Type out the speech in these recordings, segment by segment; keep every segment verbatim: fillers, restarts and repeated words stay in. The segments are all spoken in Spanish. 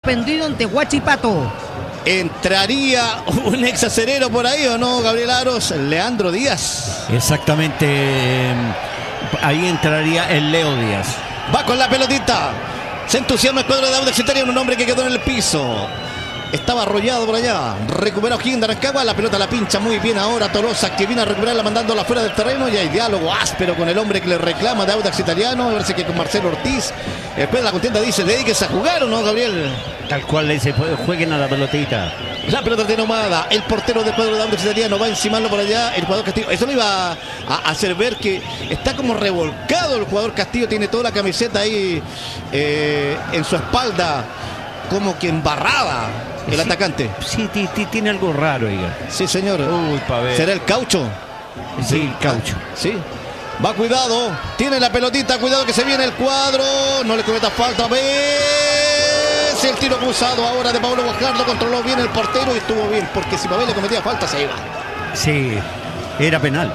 suspendido ante Huachipato. ¿Entraría un ex acerero por ahí o no, Gabriel Aros? Leandro Díaz. Exactamente. Ahí entraría el Leo Díaz. Va con la pelotita. Se entusiasma el cuadro de Audax Italiano, un hombre que quedó en el piso. Estaba arrollado por allá. Recupera O'Higgins de Rancagua. La pelota la pincha muy bien ahora Tolosa, que viene a recuperarla mandándola fuera del terreno. Y hay diálogo áspero con el hombre que le reclama de Audax Italiano. A ver si que con Marcelo Ortiz. Después de la contienda dice, dedíquese a jugar o no, Gabriel. Tal cual le dice, jueguen a la pelotita. La pelota de Nomada. El portero del cuadro de Audax Italiano va a encimarlo por allá. El jugador Castillo. Eso lo iba a, a hacer ver que está como revolcado el jugador Castillo. Tiene toda la camiseta ahí eh, en su espalda. Como que embarrada. El sí, atacante. Sí, t- t- tiene algo raro, oiga. Sí, señor. Uy, pa' ver. ¿Será el caucho? Sí, el caucho. Sí. Va, cuidado. Tiene la pelotita. Cuidado que se viene el cuadro. No le cometa falta. ¿Ves? El tiro cruzado ahora de Pablo Guajardo. Controló bien el portero y estuvo bien. Porque si Pavel le cometía falta, se iba. Sí, era penal.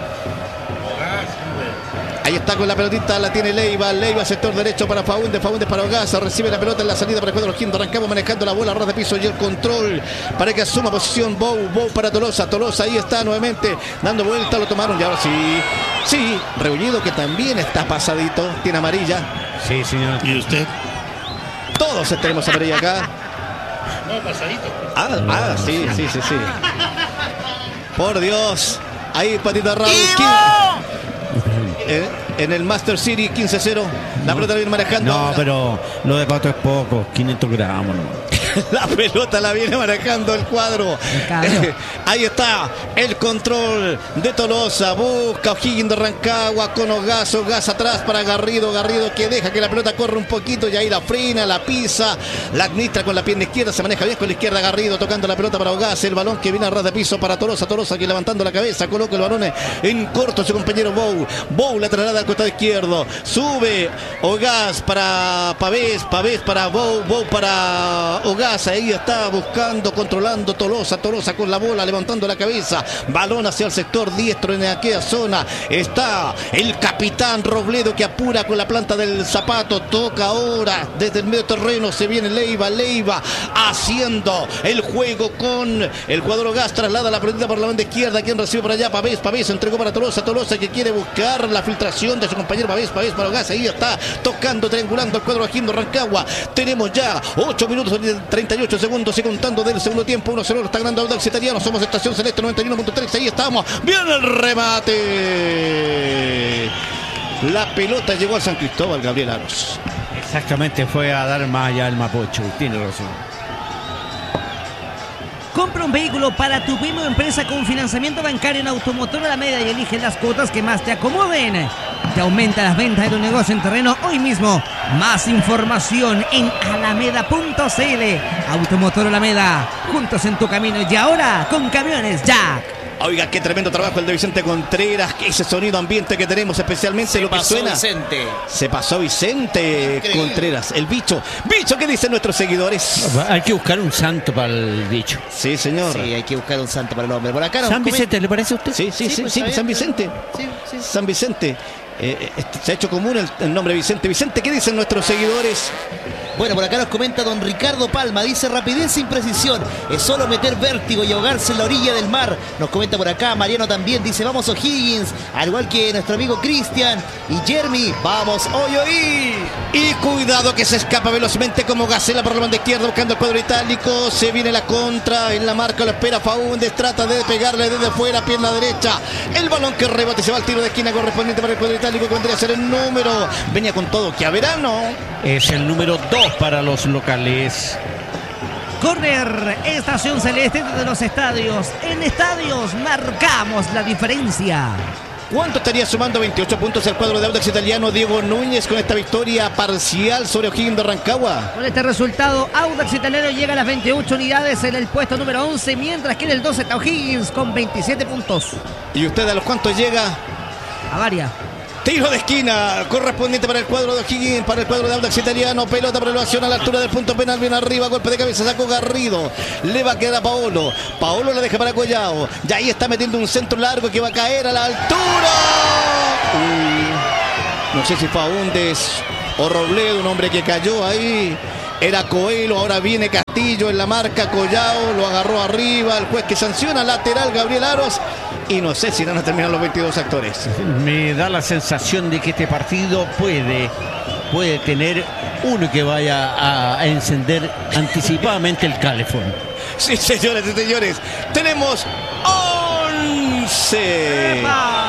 Ahí está con la pelotita, la tiene Leiva. Leiva, sector derecho para Faúndez. Faúndez para Ogasa. Recibe la pelota en la salida para el cuadro O'Higgins. Arrancamos manejando la bola, ras de piso y el control para que asuma posición Bou. Bou para Tolosa. Tolosa ahí está nuevamente dando vuelta. Lo tomaron y ahora sí. Sí, Reunido que también está pasadito. Tiene amarilla. Sí, señor. ¿Y usted? Todos tenemos amarilla acá. No, pasadito. Ah, ah, sí, sí, sí, sí. Por Dios. Ahí patita Raúl. En, en el Master City quince cero. La pelota la viene manejando. No, pero lo de Pato es poco. quinientos gramos, ¿no? La pelota la viene manejando el cuadro. Ahí está el control de Tolosa. Busca O'Higgins de Rancagua con Ogasa. Ogasa atrás para Garrido. Garrido que deja que la pelota corra un poquito. Y ahí la frena, la pisa, la administra con la pierna izquierda. Se maneja bien con la izquierda. Garrido tocando la pelota para Ogasa. El balón que viene a ras de piso para Tolosa. Tolosa que levantando la cabeza. Coloca el balón en corto su compañero Bou. Bou la traslada al costado izquierdo. Sube Ogasa para Pavés. Pavés para Bou. Bou para Ogasa. Ahí está buscando, controlando Tolosa. Tolosa con la bola, levantando la cabeza. Balón hacia el sector diestro en aquella zona. Está el capitán Robledo que apura con la planta del zapato. Toca ahora desde el medio terreno. Se viene Leiva. Leiva haciendo el juego con el jugador Gas. Traslada la pelota por la banda izquierda. Quien recibe por allá. Pavés. Pavés entregó para Tolosa. Tolosa que quiere buscar la filtración de su compañero Pavés. Pavés para Gas. Ahí está tocando, triangulando el cuadro O'Higgins de Rancagua. Tenemos ya ocho minutos treinta y ocho segundos y contando del segundo tiempo. uno cero está ganando Audax Italiano. Somos Estación Celeste noventa y uno punto tres. Ahí estamos. Viene el remate. La pelota llegó al San Cristóbal, Gabriel Aros. Exactamente, fue a dar más allá el Mapocho. Tiene razón. Compra un vehículo para tu pyme o empresa con financiamiento bancario en Automotor Alameda y elige las cuotas que más te acomoden. Te aumenta las ventas de tu negocio en terreno hoy mismo. Más información en alameda punto c l. Automotor Alameda, juntos en tu camino y ahora con Camiones Jack. Oiga, qué tremendo trabajo el de Vicente Contreras. Ese sonido ambiente que tenemos, especialmente Se lo que pasó suena. Vicente. Se pasó Vicente Increíble. Contreras, el bicho. Bicho, ¿qué dicen nuestros seguidores? Hay que buscar un santo para el bicho. Sí, señor. Sí, hay que buscar un santo para el hombre. Por acá nos ¿San comen- Vicente le parece a usted? Sí, sí, sí, pues, sí, está San bien. Vicente. Sí, sí. San Vicente. Eh, eh, se ha hecho común el, el nombre Vicente. Vicente, ¿qué dicen nuestros seguidores? Bueno, por acá nos comenta don Ricardo Palma. Dice rapidez sin precisión. Es solo meter vértigo y ahogarse en la orilla del mar. Nos comenta por acá. Mariano también dice vamos O'Higgins. Al igual que nuestro amigo Cristian y Jeremy. Vamos hoy hoy. Y cuidado que se escapa velozmente como gacela por la banda izquierda buscando el cuadro itálico. Se viene la contra. En la marca lo espera Faúndez. Trata de pegarle desde fuera, pierna derecha. El balón que rebate se va al tiro de esquina correspondiente para el cuadro itálico que vendría a ser el número. Venía con todo. Que a verano. Es el número dos para los locales. Corner, Estación Celeste de los estadios. En estadios marcamos la diferencia. ¿Cuánto estaría sumando? veintiocho puntos el cuadro de Audax Italiano. Diego Núñez con esta victoria parcial sobre O'Higgins de Rancagua. Con este resultado, Audax Italiano llega a las veintiocho unidades en el puesto número once, mientras que en el doce está O'Higgins con veintisiete puntos. ¿Y usted a los cuántos llega? A varias. Tiro de esquina correspondiente para el cuadro de O'Higgins, para el cuadro de Audax Italiano. Pelota por elevación a la altura del punto penal, bien arriba, golpe de cabeza, sacó Garrido. Le va a quedar a Paolo. Paolo la deja para Collao. Y ahí está metiendo un centro largo que va a caer a la altura. Uy, no sé si Faúndez o Robledo, un hombre que cayó ahí Era Coelho, ahora viene Castillo en la marca. Collao lo agarró arriba. El juez que sanciona lateral Gabriel Aros. Y no sé si van a terminar los veintidós actores. Me da la sensación de que este partido puede, puede tener uno que vaya a encender anticipadamente el calefón. Sí, señores y señores. Tenemos once.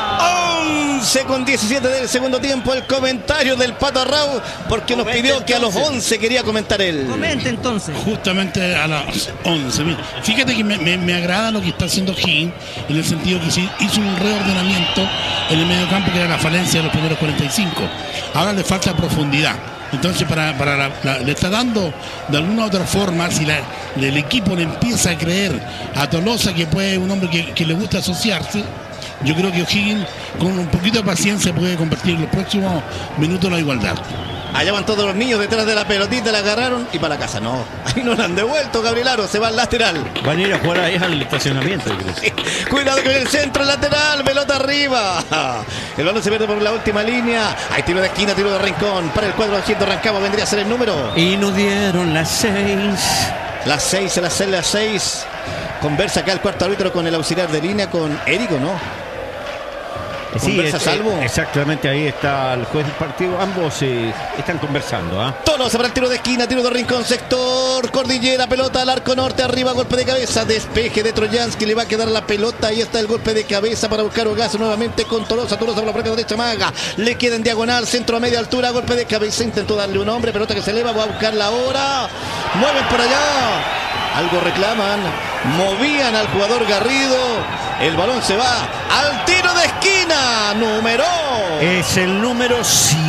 once con diecisiete del segundo tiempo. El comentario del Pato Arrau, porque nos Comente pidió que a los entonces. once quería comentar él. Comente entonces. Justamente a las once. Mira, fíjate que me, me, me agrada lo que está haciendo Higgins, en el sentido que sí hizo un reordenamiento en el mediocampo, que era la falencia de los primeros cuarenta y cinco. Ahora le falta profundidad. Entonces para, para la, la, le está dando de alguna u otra forma, si la, el equipo le empieza a creer a Tolosa, que puede un hombre que, que le gusta asociarse, yo creo que O'Higgins con un poquito de paciencia puede convertir en los próximos minutos la igualdad. Allá van todos los niños detrás de la pelotita, la agarraron y para la casa. No, ahí no la han devuelto. Gabriel Aro se va al lateral. Van a ir a jugar ahí al estacionamiento, yo creo. Sí, cuidado con el centro lateral, pelota arriba. El balón se pierde por la última línea. Hay tiro de esquina, tiro de rincón. Para el cuadro de Gildo Rancagua vendría a ser el número. Y nos dieron las seis. Las seis, se las seis, las seis. Conversa acá el cuarto árbitro con el auxiliar de línea, con Érico, ¿no? Sí, Conversa es- Salvo. exactamente, ahí está el juez del partido. Ambos eh, están conversando. ¿ah? Tolosa para el tiro de esquina, tiro de rincón, sector, Cordillera, pelota al arco norte, arriba, golpe de cabeza, despeje de Trojansky, le va a quedar la pelota, ahí está el golpe de cabeza para buscar Ogazo nuevamente con Tolosa, Tolosa por la franja derecha, Maga, le queda en diagonal, centro a media altura, golpe de cabeza, intentó darle un hombre, pelota que se eleva, va a buscarla ahora, mueven por allá, algo reclaman, movían al jugador Garrido, el balón se va al tiro de esquina, número... Es el número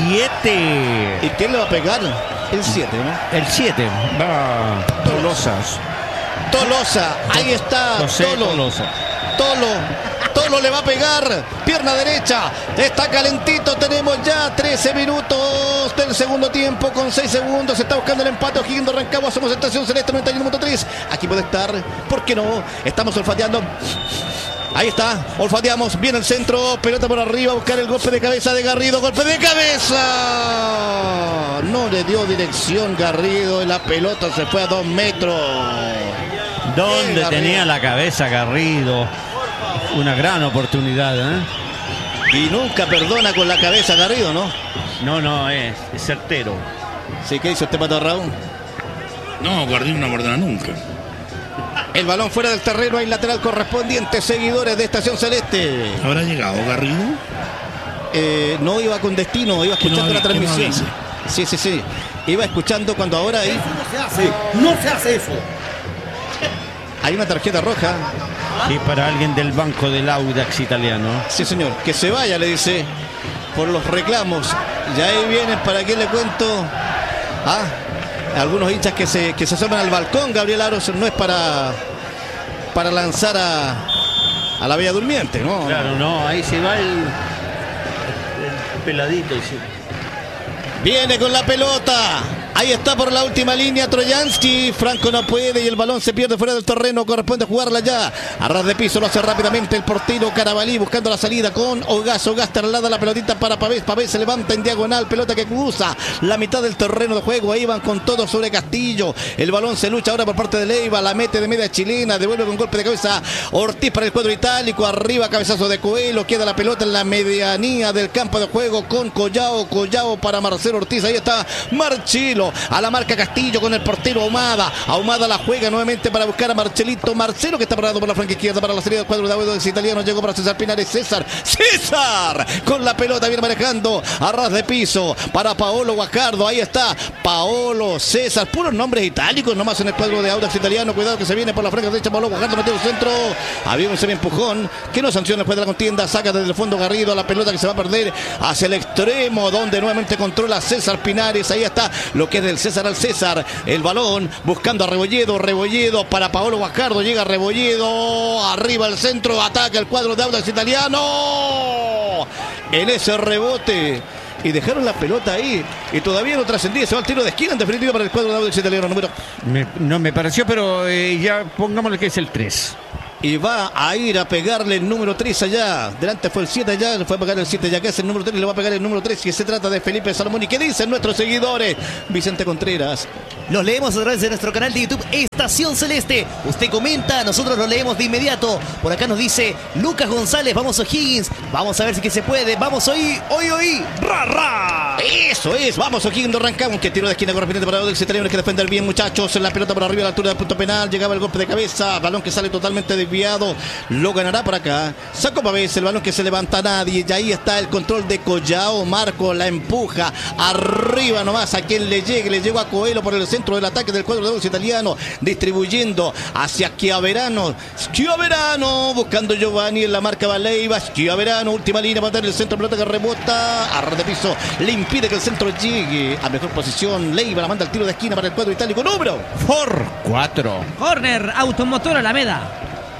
siete. ¿Y quién le va a pegar? El siete, ¿no? El siete. Va Tolosas. Tolosa, ahí está José Tolo, Tolosa. Tolo, Tolo le va a pegar, pierna derecha, está calentito, tenemos ya trece minutos del segundo tiempo con seis segundos, se está buscando el empate, O'Higgins de Rancagua, somos Estación Celeste noventa y uno punto tres, aquí puede estar, ¿por qué no? Estamos olfateando. Ahí está, olfateamos, viene el centro, pelota por arriba, buscar el golpe de cabeza de Garrido, golpe de cabeza. No le dio dirección Garrido y la pelota se fue a dos metros. ¿Dónde Bien, tenía Garrido. la cabeza Garrido? Una gran oportunidad, ¿eh? Y nunca perdona con la cabeza Garrido, ¿no? No, no, es, es certero. Sí, ¿qué hizo este Pato Raúl? No, Guardín no perdona nunca. El balón fuera del terreno, hay lateral correspondiente, seguidores de Estación Celeste. ¿Habrá llegado Garrido? Eh, no iba con destino, iba Que no escuchando la avi- que no transmisión. Sí, sí, sí. Iba escuchando cuando ahora hay, No se hace, no se hace eso. hay una tarjeta roja. Y para alguien del banco del Audax italiano. Sí, señor. Que se vaya, le dice, por los reclamos. Ya ahí vienen, ¿para qué le cuento? Ah, algunos hinchas que se, que se asoman al balcón. Gabriel Aros no es para, para lanzar a, a la Bella Durmiente, ¿no? Claro, no, ahí se va el, el peladito. Sí. Viene con la pelota. Ahí está por la última línea Trojansky. Franco no puede y el balón se pierde fuera del terreno. Corresponde jugarla ya. A ras de piso lo hace rápidamente el portero Carabalí buscando la salida con Ogaz. Ogaz traslada la pelotita para Pavés. Pavés se levanta en diagonal. Pelota que cruza la mitad del terreno de juego. Ahí van con todo sobre Castillo. El balón se lucha ahora por parte de Leiva. La mete de media chilena. Devuelve con golpe de cabeza Ortiz para el cuadro itálico. Arriba cabezazo de Coelho. Queda la pelota en la medianía del campo de juego con Collao. Collao para Marcelo Ortiz. Ahí está Marchilo. A la marca Castillo con el portero Ahumada. Ahumada la juega nuevamente para buscar a Marcelito. Marcelo que está parado por la flanca izquierda para la salida del cuadro de Audax italiano. Llegó para César Pinares. César. César con la pelota viene manejando a ras de piso para Paolo Guajardo. Ahí está Paolo César. Puros nombres itálicos nomás en el cuadro de Audax italiano. Cuidado que se viene por la flanca derecha. Paolo Guajardo metió el centro. Había un semi-empujón que no sanciona después de la contienda. Saca desde el fondo Garrido la pelota que se va a perder hacia el extremo donde nuevamente controla César Pinares. Ahí está lo que es del César al César. El balón buscando a Rebolledo. Rebolledo para Paolo Guajardo. Llega Rebolledo. Arriba el centro. Ataca el cuadro de Audax italiano. En ese rebote. Y dejaron la pelota ahí. Y todavía no trascendía. Se va el tiro de esquina en definitiva para el cuadro de Audax italiano. Número. Me- no me pareció, pero eh, ya pongámosle que es el tres. y va a ir a pegarle el número tres allá. Delante fue el siete allá, fue a pegar el siete ya que es el número tres, le va a pegar el número tres, que se trata de Felipe Salomón. ¿Y qué dicen nuestros seguidores? Vicente Contreras. Los leemos a través de nuestro canal de YouTube Estación Celeste. Usted comenta, nosotros lo leemos de inmediato. Por acá nos dice Lucas González, vamos O'Higgins, vamos a ver si que se puede, vamos hoy, hoy, hoy, ra, ra. Eso es, vamos O'Higgins de Rancagua, que tiro de esquina correspondiente para Audax Italiano, que defender bien, muchachos. La pelota por arriba a la altura del punto penal, llegaba el golpe de cabeza, balón que sale totalmente desviado, lo ganará por acá. Sacó Pavés, el balón que se levanta a nadie, y ahí está el control de Collao. Marco la empuja arriba nomás a quien le llegue, le llegó a Coelho por el centro del ataque del cuadro de Audax Italiano, distribuyendo hacia Schiaverano. Schiaverano buscando Giovanni en la marca Baleiva. Schiaverano, última línea para tener el centro, pelota que rebota a ras de piso, le impide que el centro llegue a mejor posición. Leiva la manda al tiro de esquina para el cuadro itálico, número por cuatro. Corner, Automotor Alameda.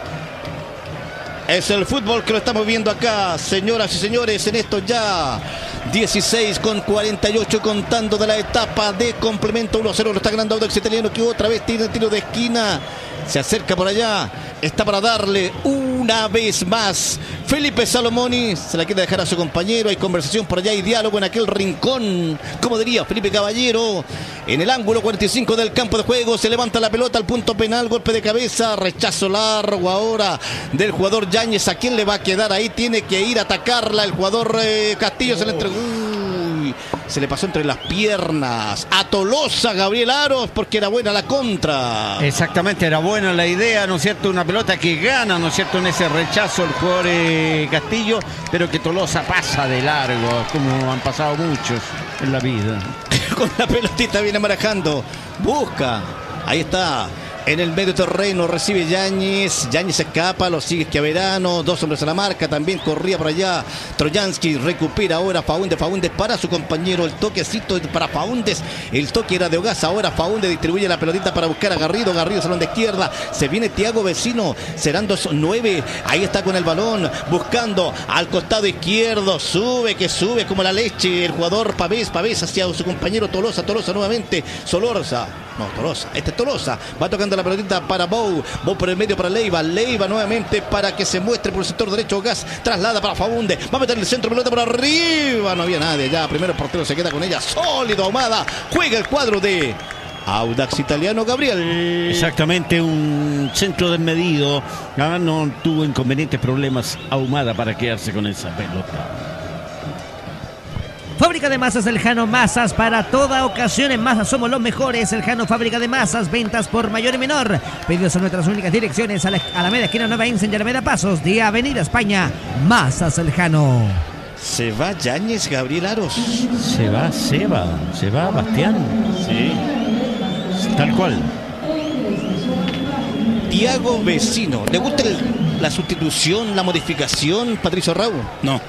Es el fútbol que lo estamos viendo acá, señoras y señores, en esto ya dieciséis con cuarenta y ocho, contando de la etapa de complemento. Uno a cero lo está ganando Audax Italiano, que otra vez tiene el tiro de esquina, se acerca por allá, está para darle una vez más Felipe Salomoni, se la quiere dejar a su compañero. Hay conversación por allá y diálogo en aquel rincón, como diría Felipe Caballero, en el ángulo cuarenta y cinco del campo de juego. Se levanta la pelota al punto penal, golpe de cabeza, rechazo largo ahora del jugador Yáñez. ¿A quién le va a quedar ahí? Tiene que ir a atacarla el jugador eh, Castillo. Se le entregó, uy, se le pasó entre las piernas a Tolosa, Gabriel Aros, porque era buena la contra. Exactamente, era buena la idea, ¿no es cierto? Una pelota que gana, ¿no es cierto? En ese rechazo el jugador eh, Castillo, pero que Tolosa pasa de largo, como han pasado muchos en la vida. Con la pelotita viene marajando, busca, ahí está. En el medio terreno recibe Yáñez. Yáñez escapa, lo sigue Schiaverano. Dos hombres a la marca. También corría por allá Trojansky. Recupera ahora Faúndez. Faúndez para su compañero. El toquecito para Faúndez. El toque era de Ogaz. Ahora Faúndez distribuye la pelotita para buscar a Garrido. Garrido salón de izquierda. Se viene Tiago Vecino. Serán dos nueve. Ahí está con el balón. Buscando al costado izquierdo. Sube, que sube como la leche. El jugador Pavés. Pavés hacia su compañero Tolosa. Tolosa nuevamente. Solorza. No, Tolosa. Este es Tolosa. Va tocando la pelotita para Bou. Bou por el medio para Leiva. Leiva nuevamente para que se muestre por el sector derecho. Gas traslada para Faúndez. Va a meter el centro, pelota por arriba. No había nadie. Ya primero el portero se queda con ella. Sólido Ahumada. Juega el cuadro de Audax Italiano, Gabriel. Exactamente, un centro desmedido. Ah, no tuvo inconvenientes problemas Ahumada para quedarse con esa pelota. Fábrica de Masas El Jano, masas para toda ocasión. En masas somos los mejores. El Jano, fábrica de masas, ventas por mayor y menor. Pedidos a nuestras únicas direcciones: a la Alameda, esquina Nueva Insen y Alameda Pasos, de Avenida España. Masas El Jano. Se va Yáñez, Gabriel Aros. Se va Seba, se va Bastián. Sí. Tal cual. Tiago Vecino. ¿Le gusta el, la sustitución, la modificación, Patricio Raúl? No.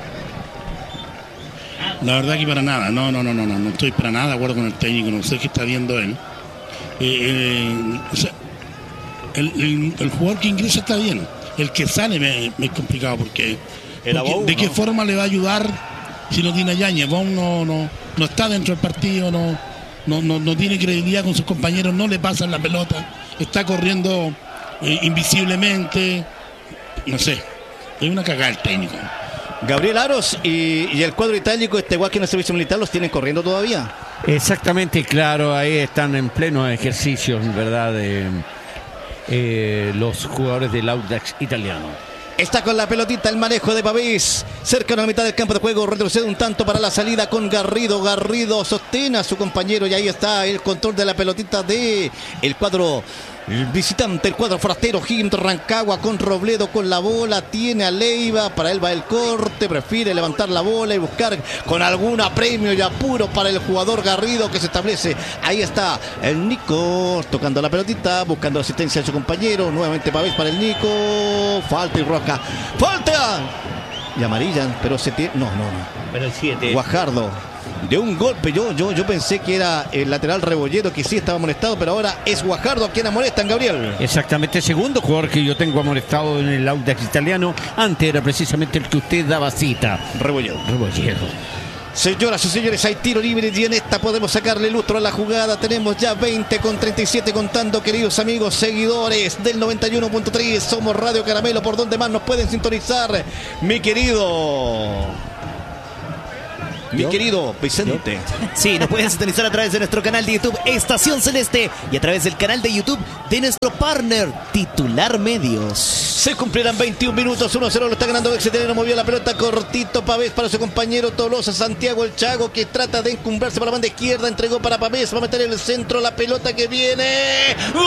La verdad que para nada, no, no, no, no, no, no estoy para nada de acuerdo con el técnico, no sé qué está viendo él. Eh, eh, o sea, el, el, el jugador que ingresa está bien, el que sale me, me es complicado porque, porque Bou, ¿de qué no? forma le va a ayudar si no tiene a Yáñez? Bou no, no, no está dentro del partido, no, no, no, no tiene credibilidad con sus compañeros, no le pasan la pelota, está corriendo eh, invisiblemente, no sé, es una cagada el técnico. Gabriel Aros y, y el cuadro itálico, este igual que en el servicio militar, los tienen corriendo todavía. Exactamente, claro, ahí están en pleno ejercicio, ¿verdad? De, eh, los jugadores del Audax Italiano. Está con la pelotita el manejo de Pavés. Cerca de la mitad del campo de juego. Retrocede un tanto para la salida con Garrido. Garrido sostiene a su compañero y ahí está el control de la pelotita de el cuadro visitante, el cuadro forastero. O'Higgins Rancagua con Robledo con la bola. Tiene a Leiva. Para él va el corte. Prefiere levantar la bola y buscar con algún apremio y apuro para el jugador Garrido que se establece. Ahí está el Nico tocando la pelotita. Buscando asistencia a su compañero. Nuevamente Pavés para el Nico. Falta y roja. ¡Falta! Y amarilla, pero se tiene. No, no, no. Pero el siete. Guajardo. De un golpe, yo, yo, yo pensé que era el lateral Rebollero que sí estaba amonestado, pero ahora es Guajardo a quien amonestan, Gabriel. Exactamente, segundo jugador que yo tengo amonestado en el Audax Italiano. Antes era precisamente el que usted daba cita. Rebollero. Rebollero. Señoras y señores, hay tiro libre y en esta podemos sacarle lustro a la jugada. Tenemos ya veinte con treinta y siete contando, queridos amigos, seguidores del noventa y uno punto tres. Somos Radio Caramelo, por donde más nos pueden sintonizar, mi querido... Mi ¿Yo? querido Vicente. Sí, nos pueden sintonizar a través de nuestro canal de YouTube Estación Celeste y a través del canal de YouTube de nuestro partner Titular Medios. Se cumplirán veintiún minutos, uno a cero lo está ganando Exeterno, movió la pelota cortito Pavés para su compañero Tolosa, Santiago el Chago, que trata de encumbrarse por la banda izquierda, entregó para Pavés, va a meter en el centro la pelota que viene. ¡Gol!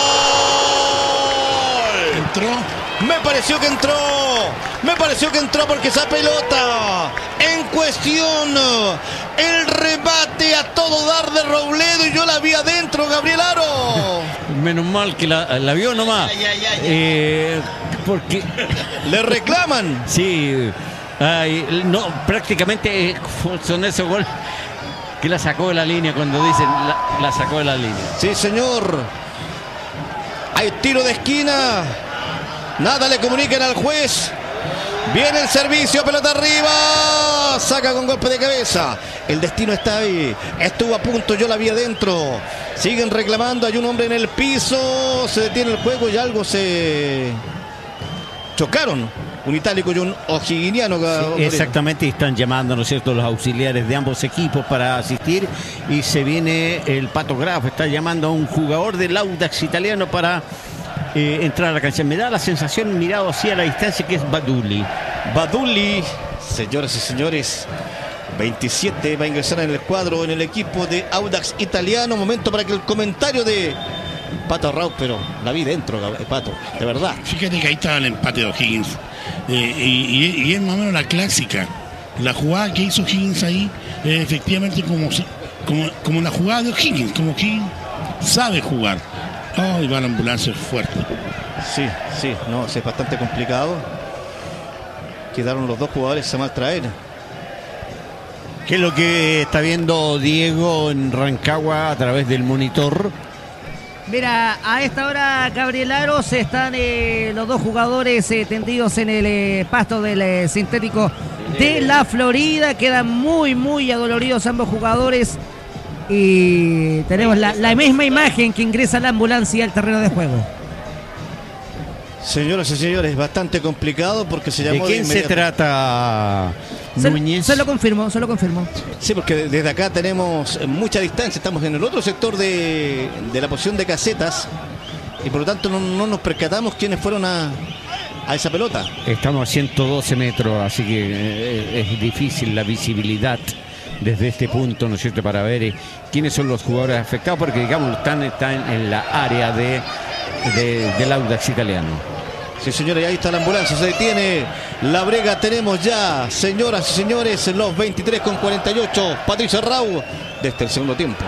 Entró. Me pareció que entró, me pareció que entró porque esa pelota en cuestión, el rebate a todo dar de Robledo y yo la vi adentro, Gabriel Aro. Menos mal que la, la vio nomás. Ay, ay, ay, ay. Eh, porque Le reclaman. sí, ay, no, prácticamente son ese gol que la sacó de la línea cuando dicen la, la sacó de la línea. Sí, señor. Hay tiro de esquina. Nada le comunican al juez. Viene el servicio, pelota arriba. Saca con golpe de cabeza. El destino está ahí. Estuvo a punto, yo la vi adentro. Siguen reclamando, hay un hombre en el piso. Se detiene el juego y algo se... chocaron. Un itálico y un ojiguiniano. Sí, exactamente, y están llamando, ¿no es cierto?, los auxiliares de ambos equipos para asistir. Y se viene el Pato Graf, está llamando a un jugador del Audax italiano para eh, entrar a la cancha. Me da la sensación, mirado así a la distancia, que es Badulli. Badulli, señoras y señores, veintisiete va a ingresar en el cuadro, en el equipo de Audax italiano. Momento para que el comentario de Pato Raúl, pero la vi dentro, Pato, de verdad. Fíjate que ahí estaba el empate de O'Higgins. Eh, y, y, y es más o menos la clásica. La jugada que hizo Higgins ahí es efectivamente como, como, como la jugada de O'Higgins, como Higgins sabe jugar. Oh, y va la ambulancia fuerte. Sí, sí, no, es bastante complicado. Quedaron los dos jugadores a mal traer. ¿Qué es lo que está viendo Diego en Rancagua a través del monitor? Mira, a esta hora, Gabriel Aros, están eh, los dos jugadores eh, tendidos en el eh, pasto del eh, sintético de la Florida. Quedan muy, muy adoloridos ambos jugadores. Y tenemos la, la misma imagen que ingresa la ambulancia al terreno de juego. Señoras y señores, bastante complicado porque se ¿De llamó... quién de se inmediato. trata Se, Núñez? se lo confirmo, se lo confirmo. Sí, porque desde acá tenemos mucha distancia, estamos en el otro sector de, de la posición de casetas y por lo tanto no, no nos percatamos quiénes fueron a, a esa pelota. Estamos a ciento doce metros, así que eh, es difícil la visibilidad desde este punto, ¿no es cierto?, para ver eh, quiénes son los jugadores afectados, porque digamos están, están en la área de, de, del Audax italiano. Sí, señores, ahí está la ambulancia, se detiene la brega. Tenemos ya, señoras y señores, los veintitrés con cuarenta y ocho. Patricio Raúl, desde el segundo tiempo.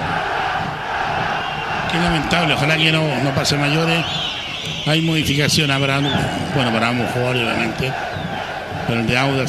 Qué lamentable, ojalá que no, no pase mayores. Hay modificación, habrá, bueno, para ambos jugadores obviamente, pero el de Audax,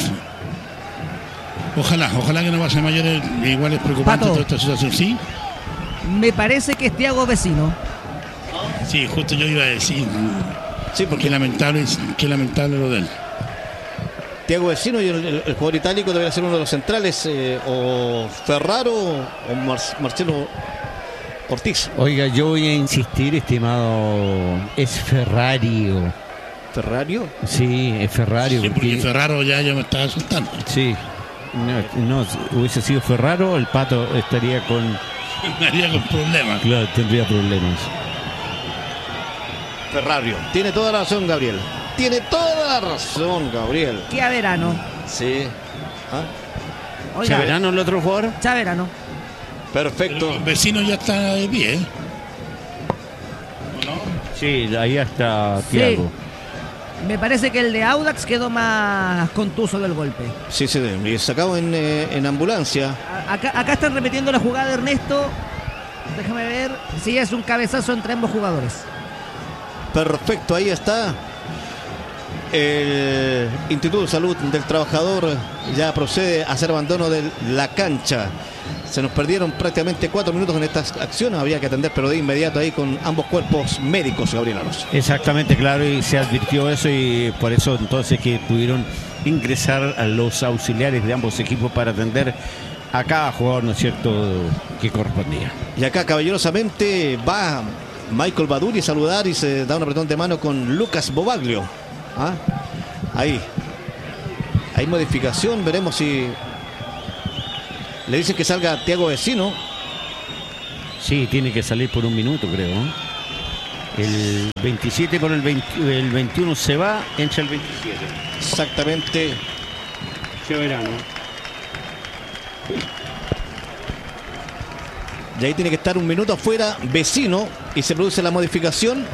ojalá, ojalá que no pase mayores. Igual es preocupante Pato. toda esta situación, ¿sí? Me parece que es Thiago Vecino. Sí, justo yo iba a decir, Sí, qué porque lamentable, qué lamentable lo de él. Thiago Vecino y el, el- el jugador itálico debería ser uno de los centrales, eh, o Ferraro o Mar- Marcelo Ortiz. Oiga, yo voy a insistir, estimado, es Ferrario. ¿Ferrario? Sí, es Ferrario. Sí, porque porque- Ferraro ya, ya me estaba asustando. Sí, no, no, hubiese sido Ferraro, el Pato estaría con... Me haría con problemas. Claro, tendría problemas. Ferrario. Tiene toda la razón, Gabriel. Tiene toda la razón, Gabriel. Que a verano. Sí. Ah, Oiga, ¿Chaverano el otro jugador? Chaverano. perfecto. El vecino ya está de pie, ¿eh? ¿O no? Sí, ahí está Sí. Thiago. Me parece que el de Audax quedó más contuso del golpe. Sí, sí, y sacado en, eh, en ambulancia. A- Acá, acá están repitiendo la jugada de Ernesto. Déjame ver. Sí, es un cabezazo entre ambos jugadores. Perfecto, ahí está. El Instituto de Salud del Trabajador ya procede a hacer abandono de la cancha. Se nos perdieron prácticamente cuatro minutos en estas acciones. Había que atender, pero de inmediato ahí con ambos cuerpos médicos, Gabriel Aros. Exactamente, claro, y se advirtió eso y por eso entonces que pudieron ingresar a los auxiliares de ambos equipos para atender a cada jugador, ¿no es cierto?, que correspondía. Y acá caballerosamente va Michael Baduri a saludar y se da un apretón de mano con Lucas Bobaglio. ¿Ah? Ahí. Hay modificación, veremos si le dicen que salga Thiago Vecino. Sí, tiene que salir por un minuto, creo, ¿eh? El veintisiete por el, veinte, el veintiuno se va, entra el veintisiete. Exactamente. Verano. Y ahí tiene que estar un minuto afuera Vecino y se produce la modificación.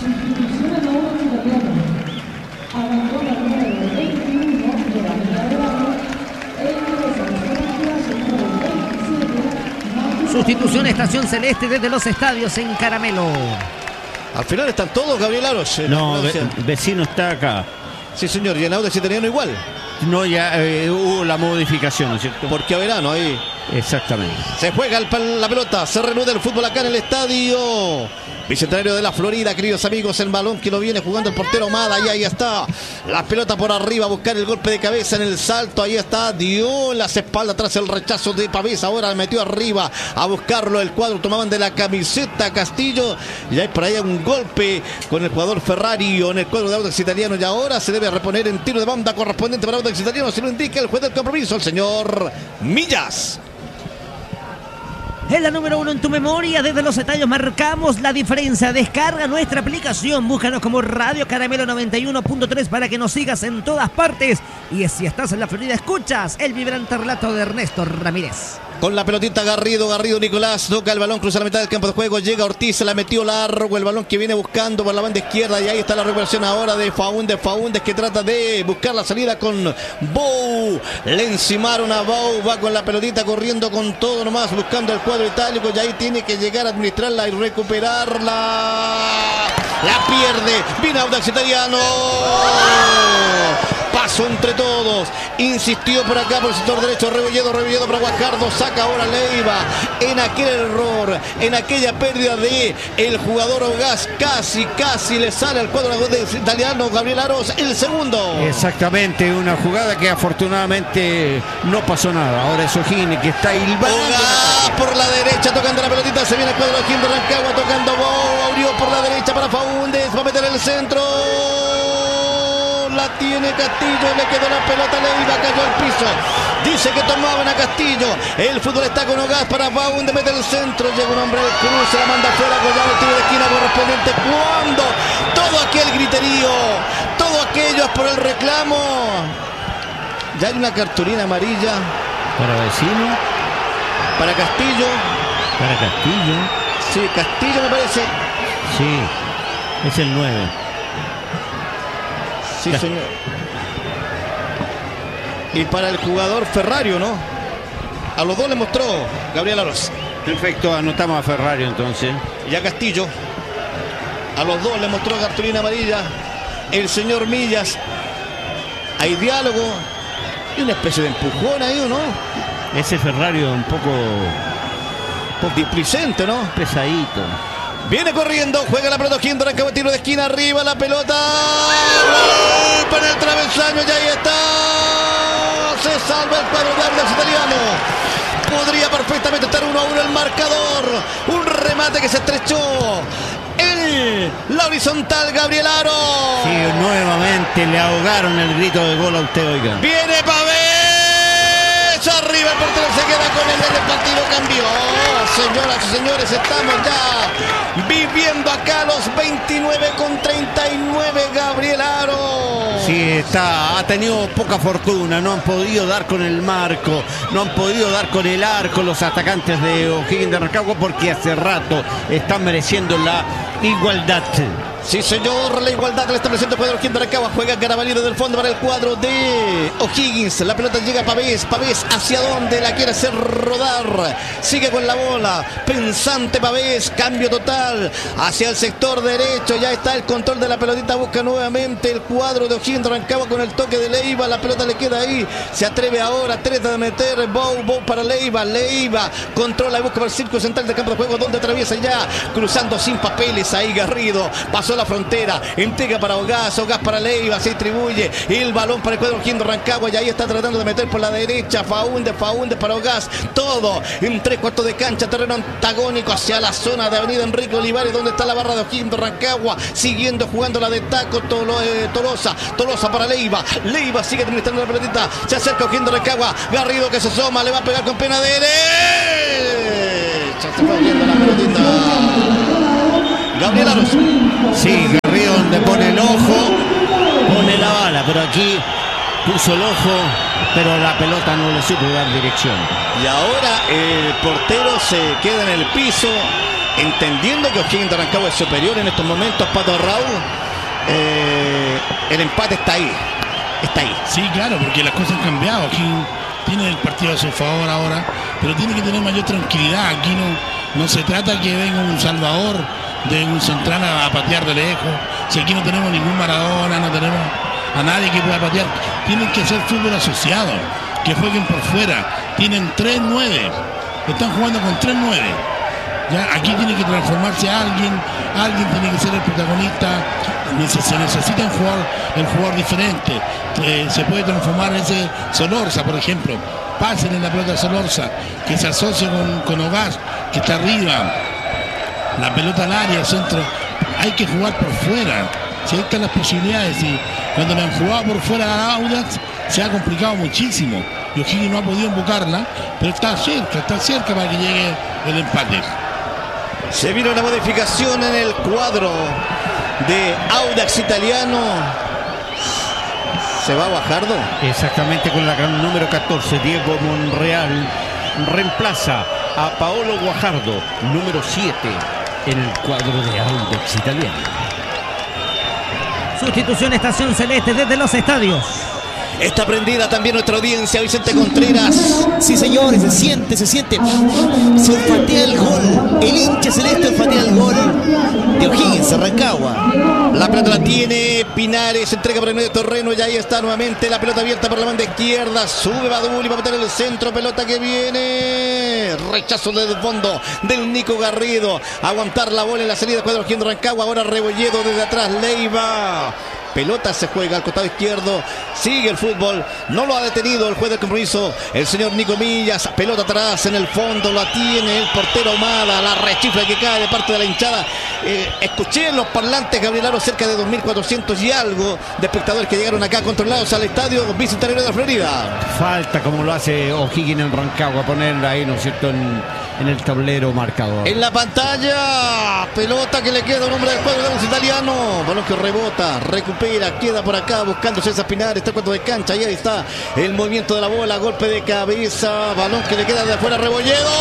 Sustitución Estación Celeste desde los estadios en Caramelo. Al final están todos, Gabriel Aros. No, ve, Vecino está acá. Sí, señor, y en Audax Italiano igual. No, ya eh, hubo la modificación, ¿no es cierto? Porque a Verano ahí. Exactamente. Se juega el, la pelota, se reanuda el fútbol acá en el estadio Bicentenario de la Florida, queridos amigos. El balón que lo viene jugando el portero Mada. Y ahí está. La pelota por arriba, a buscar el golpe de cabeza en el salto. Ahí está. Dio las espaldas tras el rechazo de Pavés. Ahora metió arriba a buscarlo. El cuadro tomaban de la camiseta Castillo. Y hay por ahí un golpe con el jugador Ferrari en el cuadro de Audax Italiano. Y ahora se debe reponer en tiro de banda correspondiente para Audax Italiano. Se lo indica el juez del compromiso, el señor Millas. Es la número uno en tu memoria. Desde los estadios marcamos la diferencia. Descarga nuestra aplicación. Búscanos como Radio Caramelo noventa y uno punto tres para que nos sigas en todas partes. Y si estás en la Florida, escuchas el vibrante relato de Ernesto Ramírez. Con la pelotita Garrido, Garrido Nicolás toca el balón, cruza la mitad del campo de juego, llega Ortiz, se la metió largo, el balón que viene buscando por la banda izquierda y ahí está la recuperación ahora de Faúndez, Faúndez que trata de buscar la salida con Bou, le encimaron a Bou, va con la pelotita corriendo con todo nomás, buscando el cuadro itálico y ahí tiene que llegar a administrarla y recuperarla, la pierde, viene Audax Italiano. Paso entre todos, insistió por acá por el sector derecho, Rebolledo, Rebolledo para Guajardo, saca ahora Leiva, en aquel error, en aquella pérdida de el jugador Ogaz, casi, casi le sale al cuadro italiano Gabriel Aros, el segundo. Exactamente, una jugada que afortunadamente no pasó nada, ahora es O'Higgins que está hilvando. Ogaz por la derecha, tocando la pelotita, se viene el cuadro de Rancagua, tocando Bou, abrió por la derecha para Faúndez, va a meter el centro. La tiene Castillo, le quedó la pelota, Leiva cayó al piso. Dice que tomaban a Castillo. El fútbol está con Ogaz para Faúndez, mete el centro. Llega un hombre del Cruz, se la manda afuera, colgado el tiro de esquina correspondiente. Cuando todo aquel griterío, todo aquello es por el reclamo. Ya hay una cartulina amarilla. Para Vecino. Para Castillo. Para Castillo. Sí, Castillo me parece. Sí, es el nueve. Sí, señor. Y para el jugador Ferrario, ¿no? A los dos le mostró Gabriel Aros. Perfecto, anotamos a Ferrario entonces. Y a Castillo. A los dos le mostró cartulina amarilla el señor Millas. Hay diálogo y una especie de empujón ahí, ¿o no? Ese Ferrario un poco... Un poco displicente, ¿no? Pesadito. Viene corriendo, juega la pelota, O'Higgins, arranca tiro de esquina, arriba la pelota. Para el travesaño y ahí está. Se salva el cuadro de Audax Italiano. Podría perfectamente estar uno a uno el marcador. Un remate que se estrechó en la horizontal, Gabriel Aro. Sí, nuevamente le ahogaron el grito de gol a usted, oiga. Viene Pavés. Arriba el portero se queda con él, el partido cambió. Señoras y señores, estamos ya viviendo acá los veintinueve con treinta y nueve, Gabriel Aro. Sí, está, ha tenido poca fortuna, no han podido dar con el marco, no han podido dar con el arco los atacantes de O'Higgins de Rancagua porque hace rato están mereciendo la igualdad. Sí, señor, la igualdad del establecimiento cuadro O'Higgins de Rancagua. Juega Carabalí desde el fondo para el cuadro de O'Higgins. La pelota llega a Pavés. Pavés hacia dónde la quiere hacer rodar. Sigue con la bola. Pensante Pavés. Cambio total hacia el sector derecho. Ya está el control de la pelotita. Busca nuevamente el cuadro de O'Higgins de Rancagua con el toque de Leiva. La pelota le queda ahí. Se atreve ahora. Trata de meter. Bow, Bow para Leiva. Leiva controla y busca para el círculo central del campo de juego donde atraviesa ya. Cruzando sin papeles ahí Garrido. Pasó cruzó la frontera, entrega para Ogaz, Ogaz para Leiva, se distribuye el balón para el cuadro O'Higgins de Rancagua y ahí está tratando de meter por la derecha, Faúndez, Faúndez para Ogaz, todo en tres cuartos de cancha, terreno antagónico hacia la zona de Avenida Enrique Olivares, donde está la barra de O'Higgins de Rancagua, siguiendo jugando la de Taco, Tolo, eh, Tolosa, Tolosa para Leiva, Leiva sigue administrando la pelotita, se acerca O'Higgins de Rancagua, Garrido que se asoma, le va a pegar con pena derecha, se fue viendo la pelotita. Gabriel Aros. Sí, Garrido donde pone el ojo, pone la bala, pero aquí puso el ojo, pero la pelota no le supo dar dirección. Y ahora el portero se queda en el piso, entendiendo que O'Higgins de Rancagua es superior en estos momentos, Pato Raúl. Eh, el empate está ahí, está ahí. Sí, claro, porque las cosas han cambiado. O'Higgins tiene el partido a su favor ahora, pero tiene que tener mayor tranquilidad. Aquí no, no se trata que venga un salvador de un central a, a patear de lejos. Si aquí no tenemos ningún Maradona, no tenemos a nadie que pueda patear. Tienen que ser fútbol asociado, que jueguen por fuera. Tienen tres nueve, están jugando con tres nueve. Ya, aquí tiene que transformarse alguien, alguien tiene que ser el protagonista. Se necesita un jugador, el jugador diferente. Eh, se puede transformar ese Solorza, por ejemplo. Pásenle la pelota a Solorza, que se asocie con, con Ogaz, que está arriba. La pelota al área, centro. Hay que jugar por fuera. Si hay están las posibilidades. Y cuando le han jugado por fuera a Audax, se ha complicado muchísimo. Y O'Higgins no ha podido invocarla, pero está cerca, está cerca para que llegue el empate. Se vino una modificación en el cuadro de Audax Italiano. ¿Se va Guajardo? Exactamente, con la gran número catorce, Diego Monreal reemplaza a Paolo Guajardo, número siete, en el cuadro de Audax Italiano. Sustitución Estación Celeste desde los estadios. Está prendida también nuestra audiencia, Vicente Contreras. Sí, señores, se siente, se siente. Se olfatea el gol. El hincha celeste olfatea el gol de O'Higgins, Rancagua. La pelota la tiene Pinares, entrega por el medio terreno y ahí está nuevamente la pelota abierta por la banda izquierda. Sube Baduli para meter en el centro, pelota que viene. Rechazo desde el fondo del Nico Garrido. Aguantar la bola en la salida, cuadro O'Higgins de Rancagua. Ahora Rebolledo desde atrás, Leiva. Pelota se juega al costado izquierdo. Sigue el fútbol. No lo ha detenido el juez del compromiso, el señor Nico Millas. Pelota atrás en el fondo. La tiene el portero Ahumada. La rechifla que cae de parte de la hinchada. Eh, escuché en los parlantes, Gabriel Aro, cerca de dos mil cuatrocientos y algo de espectadores que llegaron acá controlados al estadio Bicentenario de la Florida. Falta, como lo hace O'Higgins en Rancagua, ponerla ahí, ¿no es cierto?, en, en el tablero marcador. En la pantalla, pelota que le queda a un hombre del cuadro de los italianos. Balón que rebota, recupera, queda por acá buscando César Pinares, está cuarto de cancha, y ahí está el movimiento de la bola, golpe de cabeza, balón que le queda de afuera, Rebolledo.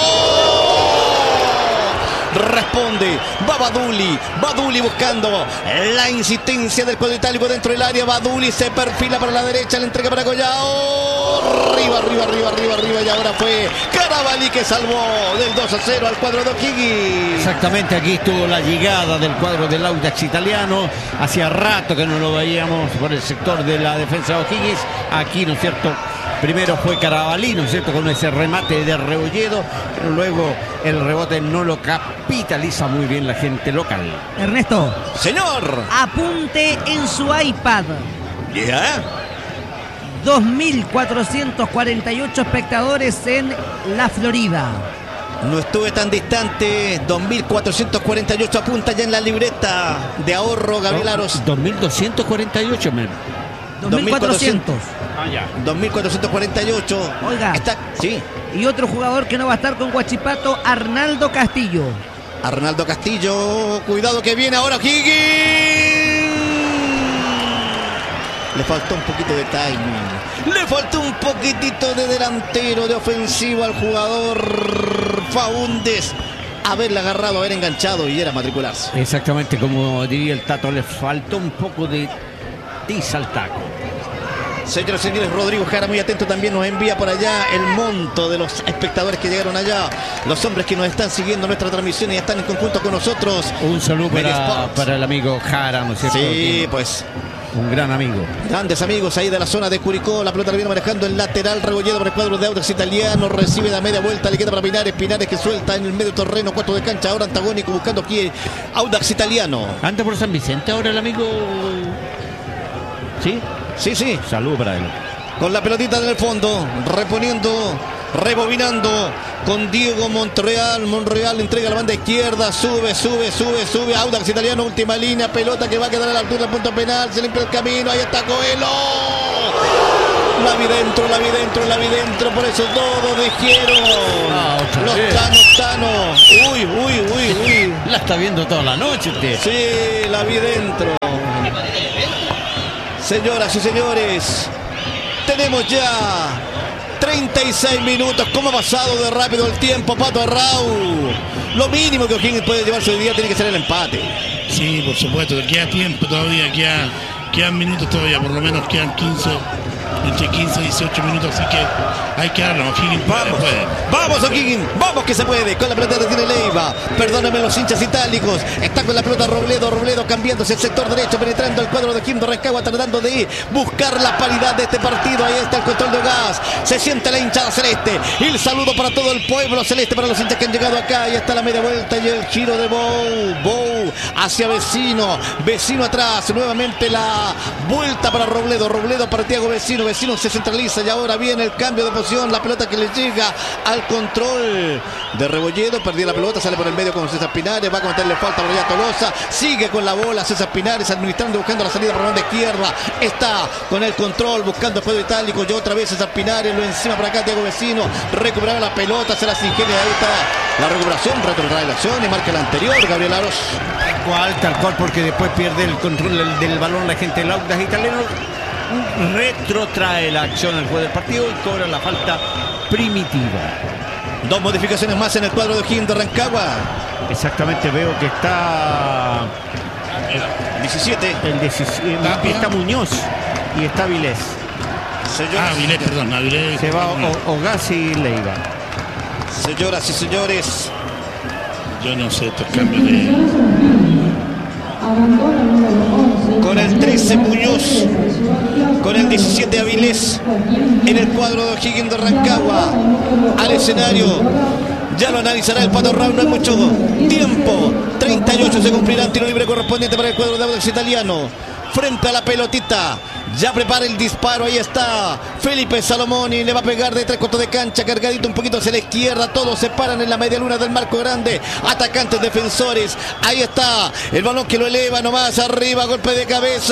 Responde, va Baduli, Baduli buscando la insistencia del cuadro itálico dentro del área. Baduli se perfila para la derecha, le entrega para Collao. Arriba, arriba, arriba, arriba, arriba. Y ahora fue Carabalí que salvó del dos a cero al cuadro de O'Higgins. Exactamente, aquí estuvo la llegada del cuadro del Audax Italiano. Hacía rato que no lo veíamos por el sector de la defensa de O'Higgins. Aquí, ¿no es cierto? Primero fue Carabalí, ¿no es cierto?, con ese remate de Rebolledo, pero luego el rebote no lo capitaliza muy bien la gente local. Ernesto. Señor. Apunte en su iPad. Ya. Yeah. dos mil cuatrocientos cuarenta y ocho espectadores en la Florida. No estuve tan distante. dos mil cuatrocientos cuarenta y ocho apunta ya en la libreta de ahorro, Gabriel Aros. dos mil doscientos cuarenta y ocho, men. dos mil cuatrocientos. Ah, ya. dos mil cuatrocientos cuarenta y ocho. Oiga. Está, sí. Y otro jugador que no va a estar con Huachipato, Arnaldo Castillo. Arnaldo Castillo, cuidado que viene ahora O'Higgins. Le faltó un poquito de timing. Le faltó un poquitito de delantero, de ofensivo al jugador Faúndez. Haberla agarrado, haber enganchado y era matricularse. Exactamente, como diría el Tato, le faltó un poco de tiza al taco. Señoras y señores, Rodrigo Jara muy atento también nos envía por allá el monto de los espectadores que llegaron allá, los hombres que nos están siguiendo nuestra transmisión y están en conjunto con nosotros. Un saludo para, para el amigo Jara, ¿no es cierto? Sí, pues un gran amigo. Grandes amigos ahí de la zona de Curicó. La pelota la viene manejando el lateral Rebolledo por el cuadro de Audax Italiano. Recibe la media vuelta, le queda para Pinares. Pinares que suelta en el medio terreno, cuarto de cancha. Ahora antagónico buscando aquí Audax Italiano. Anda por San Vicente ahora el amigo. ¿Sí? Sí, sí. Salud para él. Con la pelotita en el fondo, reponiendo, rebobinando con Diego Monreal. Monreal entrega a la banda izquierda, sube, sube, sube, sube. Audax Italiano, última línea, pelota que va a quedar a la altura del punto penal. Se limpia el camino, ahí está Coelho. La vi dentro, la vi dentro, la vi dentro. Por eso todos dijeron. Ah, Los vez. tanos, tanos. Uy, uy, uy, uy. La está viendo toda la noche usted. Sí, la vi dentro. Señoras y señores, tenemos ya treinta y seis minutos. ¿Cómo ha pasado de rápido el tiempo, Pato Arrau? Lo mínimo que O'Higgins puede llevarse hoy día tiene que ser el empate. Sí, por supuesto, queda tiempo todavía, queda, quedan minutos todavía, por lo menos quedan quince, entre quince y dieciocho minutos, así que hay que darlo. O'Higgins puede, puede. Vamos O'Higgins, vamos que se puede. Con la pelota que tiene Leiva. Perdónenme los hinchas itálicos. Está con la pelota Robledo, Robledo cambiándose el sector derecho, penetrando el cuadro de O'Higgins de Rancagua, tratando de buscar la paridad de este partido. Ahí está el control de Ogaz. Se siente la hinchada celeste. Y el saludo para todo el pueblo celeste, para los hinchas que han llegado acá. Ahí está la media vuelta y el giro de Bou. Bou hacia Vecino. Vecino atrás. Nuevamente la vuelta para Robledo. Robledo para Thiago Vecino. Vecino se centraliza y ahora viene el cambio de posición. La pelota que le llega al control de Rebolledo. Perdía la pelota, sale por el medio con César Pinares. Va a cometerle falta por allá Tolosa. Sigue con la bola César Pinares administrando, buscando la salida por la banda izquierda. Está con el control, buscando el juego itálico. Y otra vez César Pinares, lo encima para acá Thiago Vecino. Recuperaba la pelota, se las ingenia. Ahí está la recuperación, retrotrae la acción y marca la anterior, Gabriel Aros. Tal cual, tal cual, porque después pierde el control del, del balón la gente del Audax Italiano. Retrotrae la acción al juego del partido y cobra la falta primitiva. Dos modificaciones más en el cuadro de O'Higgins de Rancagua. Exactamente, veo que está diecisiete. el diecisiete, está Muñoz y está Vilés. Ah, Vilés, perdón, ah, Vilés. Se va Ogaz y Leiva. Señoras y señores, Yo no sé estos cambios de... con el trece Muñoz, con el diecisiete Avilés en el cuadro de O'Higgins de Rancagua. Al escenario, ya lo analizará el Pato Raúl, no hay mucho tiempo. treinta y ocho se cumplirá el tiro libre correspondiente para el cuadro de Audax Italiano. Frente a la pelotita, ya prepara el disparo, ahí está Felipe Salomoni, le va a pegar de tres cuartos de cancha, cargadito un poquito hacia la izquierda, todos se paran en la media luna del marco grande, atacantes, defensores, ahí está, el balón que lo eleva nomás arriba, golpe de cabeza,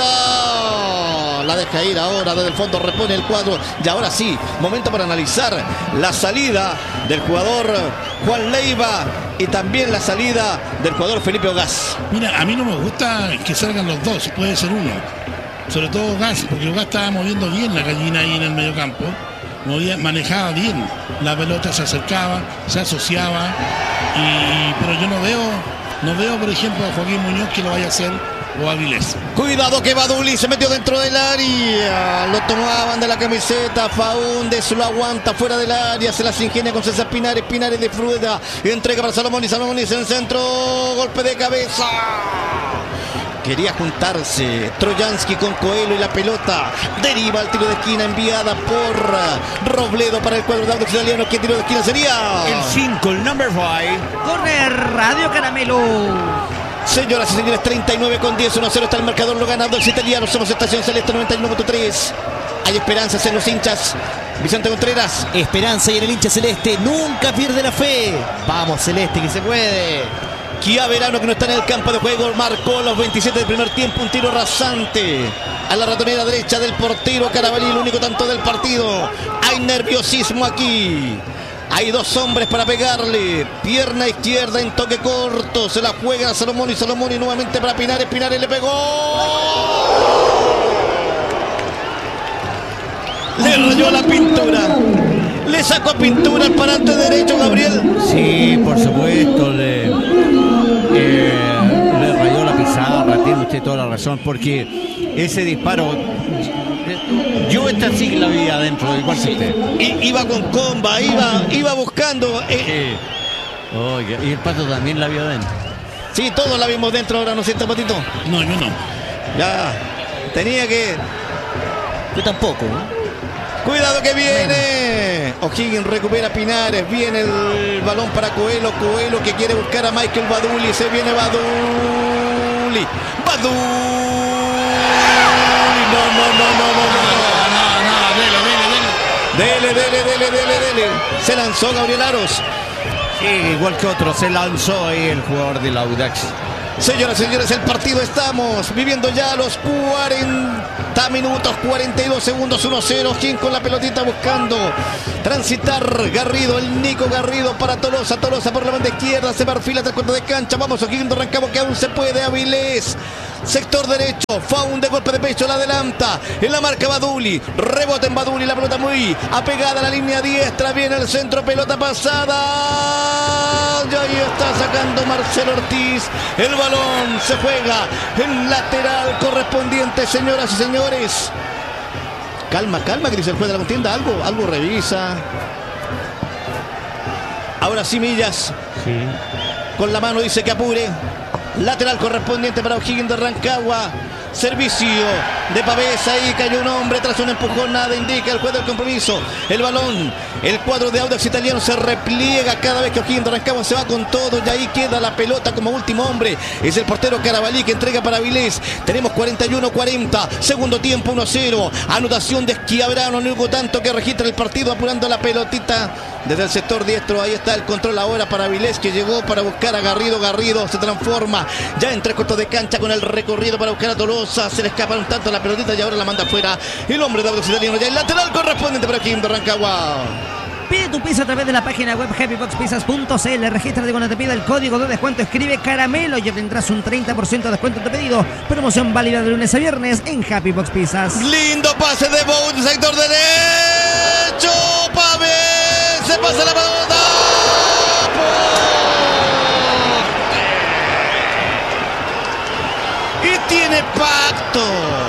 la deja ir ahora, desde el fondo repone el cuadro, y ahora sí, momento para analizar la salida del jugador Juan Leiva y también la salida del jugador Felipe Ogaz. Mira, a mí no me gusta que salgan los dos, puede ser uno. Sobre todo Ogaz, porque Ogaz estaba moviendo bien la gallina ahí en el mediocampo. Movía, manejaba bien la pelota, se acercaba, se asociaba. Y, pero yo no veo, no veo, por ejemplo, a Joaquín Muñoz que lo vaya a hacer o a Vilés. Cuidado que Baduli se metió dentro del área. Lo tomaban de la camiseta. Faúndez lo aguanta fuera del área. Se las ingenia con César Pinares. Pinares de Frueda. Entrega para Salomón. Salomón en el centro. Golpe de cabeza. Quería juntarse Trojansky con Coelho y la pelota deriva al tiro de esquina enviada por Robledo para el cuadro de Audax Italiano. ¿Qué tiro de esquina sería? El cinco, el number five. Corre Radio Caramelo. Señoras y señores, treinta y nueve con diez, uno cero está el marcador, lo gana Audax Italiano. Somos Estación Celeste noventa y uno punto tres. Hay esperanzas en los hinchas. Vicente Contreras. Esperanza y en el hincha celeste nunca pierde la fe. Vamos Celeste, que se puede. Kia Verano, que no está en el campo de juego, marcó los veintisiete del primer tiempo, un tiro rasante a la ratonera derecha del portero Carabalí, el único tanto del partido. Hay nerviosismo aquí. Hay dos hombres para pegarle. Pierna izquierda en toque corto. Se la juega Salomón y Salomón y nuevamente para Pinares. Pinares le pegó. Le rayó la pintura. Le sacó pintura al parante derecho, Gabriel. Sí, por supuesto. Le, eh, le rayó la pizarra. Tiene usted toda la razón. Porque ese disparo... Yo esta sí la vi adentro, igual que usted. I, iba con comba, iba, iba buscando. Eh. Sí. Oye, y el Pato también la vio adentro. Sí, todos la vimos dentro ahora, ¿no es cierto, Patito? No, yo no. Ya. Tenía que... Yo tampoco, ¿no? Cuidado que viene. O'Higgins recupera Pinares. Viene el balón para Coelho. Coelho que quiere buscar a Michael Baduli. Se viene Baduli. Baduli. No, no, no, no, no, no. No, no, dele, dele, dele. Dele, dele, dele, dele, dele. Se lanzó Gabriel Aros. Sí, igual que otro, se lanzó ahí el jugador del Audax. Señoras y señores, el partido estamos viviendo ya los cuarenta minutos, cuarenta y dos segundos, uno cero. O'Higgins con la pelotita buscando transitar. Garrido, el Nico Garrido para Tolosa. Tolosa por la banda izquierda, se perfila tres cuartos de cancha. Vamos, O'Higgins, arrancamos que aún se puede. Avilés, sector derecho, Faun de golpe de pecho, la adelanta. En la marca Baduli, rebote en Baduli, la pelota muy apegada a la línea diestra. Viene el centro, pelota pasada. Y ahí está sacando Marcelo Ortiz. El balón se juega en lateral correspondiente, señoras y señores. Calma, calma, Gris, el juez de la contienda. Algo, algo revisa. Ahora sí, Millas. Sí. Con la mano dice que apure. Lateral correspondiente para O'Higgins de Rancagua. Servicio de Pavés, ahí cayó un hombre tras un empujón, nada indica el juez del compromiso. El balón, el cuadro de Audax Italiano se repliega cada vez que O'Higgins de Rancagua se va con todo y ahí queda la pelota como último hombre. Es el portero Carabalí que entrega para Avilés. Tenemos cuarenta y uno cuarenta, segundo tiempo uno cero. Anotación de Schiabrano, no hubo tanto que registra el partido apurando la pelotita desde el sector diestro. Ahí está el control ahora para Avilés que llegó para buscar a Garrido. Garrido se transforma ya en tres cuartos de cancha con el recorrido para buscar a Tolosa. Se le escapa un tanto la pelotita y ahora la manda afuera el hombre de Audax Italiano. Ya el lateral correspondiente para O'Higgins de Rancagua. Pide tu pizza a través de la página web happy box pizzas punto c l. Regístrate cuando te pida el código de descuento. Escribe caramelo y obtendrás un treinta por ciento de descuento en tu pedido. Promoción válida de lunes a viernes en Happy Box Pizzas. Lindo pase de Bout, sector derecho. Pavés, se pasa la pelota. Y tiene pacto.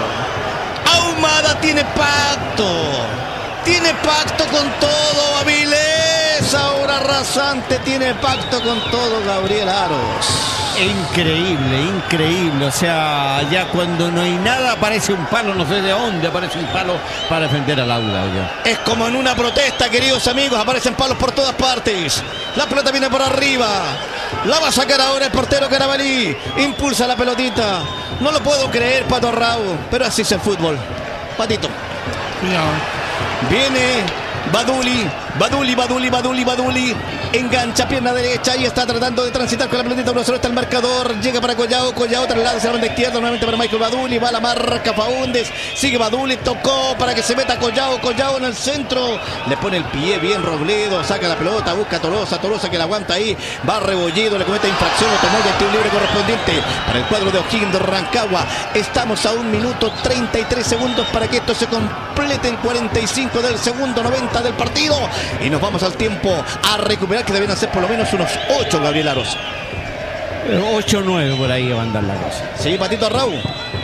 Ahumada tiene pacto. Tiene pacto con todo, Avilés. Ahora Rasante tiene pacto con todo, Gabriel Aros. Increíble, increíble. O sea, ya cuando no hay nada aparece un palo, no sé de dónde aparece un palo para defender al Audax. Es como en una protesta, queridos amigos. Aparecen palos por todas partes. La pelota viene por arriba. La va a sacar ahora el portero Carabalí. Impulsa la pelotita. No lo puedo creer, Pato Raúl, pero así es el fútbol. Patito. Cuidado. Viene Baduli, Baduli, Baduli, Baduli, Baduli. Engancha, pierna derecha y está tratando de transitar con la pelotita. uno cero está el marcador. Llega para Collao, Collao traslada hacia la banda izquierda. Nuevamente para Michael Baduli. Va a la marca Faúndez. Sigue Baduli, tocó para que se meta Collao, Collao en el centro. Le pone el pie bien Robledo. Saca la pelota, busca a Tolosa. Tolosa que la aguanta ahí. Va Rebolledo, le comete infracción. Lo tomó ya el tiro libre correspondiente para el cuadro de O'Higgins de Rancagua. Estamos a un minuto treinta y tres segundos para que esto se complete. El cuarenta y cinco del segundo, noventa del partido. Y nos vamos al tiempo a recuperar, que deben hacer por lo menos unos ocho, Gabriel Aros. ocho nueve por ahí va a andar la cosa. Sí, Patito Raúl.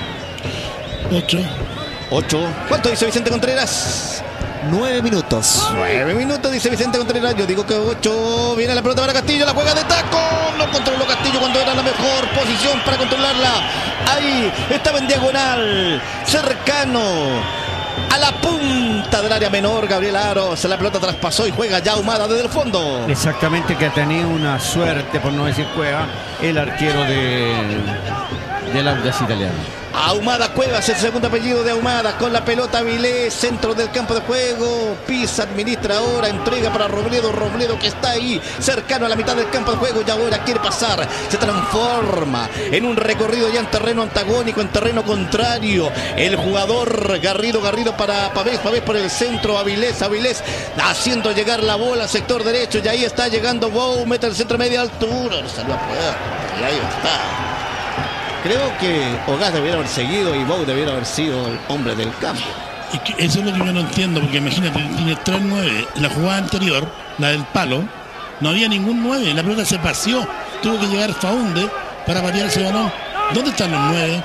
ocho. ocho. ¿Cuánto dice Vicente Contreras? Nueve minutos. Nueve minutos, dice Vicente Contreras. Yo digo que ocho. Viene la pelota para Castillo, la juega de taco. No controló Castillo cuando era la mejor posición para controlarla. Ahí estaba en diagonal, cercano a la punta del área menor, Gabriel Aros. La pelota traspasó y juega ya Ahumada desde el fondo. Exactamente, que ha tenido una suerte, por no decir Cueva, el arquero de del Audax Italiano. Ahumada Cuevas, el segundo apellido de Ahumada, con la pelota Avilés, centro del campo de juego. Pisa, administra ahora, entrega para Robledo. Robledo que está ahí, cercano a la mitad del campo de juego y ahora quiere pasar. Se transforma en un recorrido ya en terreno antagónico, en terreno contrario. El jugador Garrido, Garrido para Pavés, Pavés por el centro, Avilés, Avilés haciendo llegar la bola al sector derecho y ahí está llegando Bou, mete el centro media altura, salió a poder y ahí está. Creo que Ogás debiera haber seguido y Bou debiera haber sido el hombre del campo. Y que eso es lo que yo no entiendo, porque imagínate, tiene tres nueve. La jugada anterior, la del palo, no había ningún nueve. La pelota se paseó. Tuvo que llegar Faunde para patear ese balón. ¿Dónde están los nueve?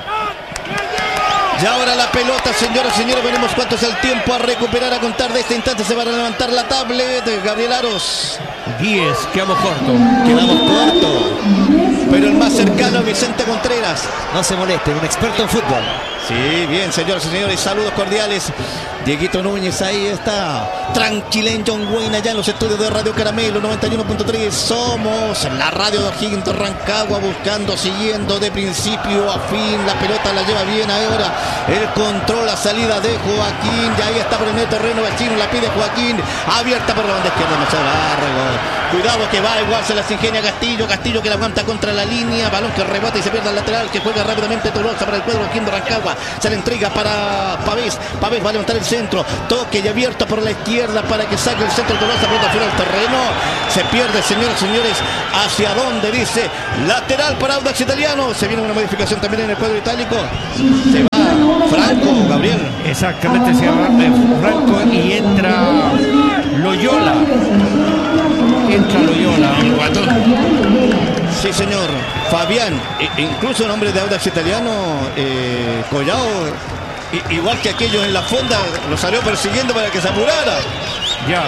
Y ahora la pelota, señoras y señores, veremos cuánto es el tiempo a recuperar, a contar de este instante. Se va a levantar la tablet. Gabriel Aros. diez, quedamos corto. Quedamos corto. pero el más cercano, Vicente Contreras. No se molesten, un experto en fútbol. Sí, bien, señoras y señores, saludos cordiales. Dieguito Núñez, ahí está. Tranquilen John Wayne allá en los estudios de Radio Caramelo noventa y uno punto tres. Somos la radio de O'Higgins de Rancagua, buscando, siguiendo de principio a fin. La pelota la lleva bien ahora. El control, la salida de Joaquín. Y ahí está por el terreno vecino, la pide Joaquín. Abierta por la banda izquierda, no se largo. Cuidado que va, igual se las ingenia Castillo. Castillo que la aguanta contra la línea. Balón que rebota y se pierde al lateral, que juega rápidamente Tolosa para el cuadro de O'Higgins de Rancagua. Se le entrega para Pavés. Pavés va a levantar el centro. Toque y abierto por la izquierda para que saque el centro de Tolosa. Pelota fuera del terreno. Se pierde, señoras y señores. ¿Hacia dónde? Dice lateral para Audax Italiano. Se viene una modificación también en el cuadro itálico. Se va Franco, Gabriel. Exactamente, se va Franco y entra Loyola. Entra Loyola. El guatón. Sí, señor. Fabián, e- incluso el hombre de Audax Italiano, eh, Collao, i- igual que aquellos en la fonda, lo salió persiguiendo para que se apurara. Ya.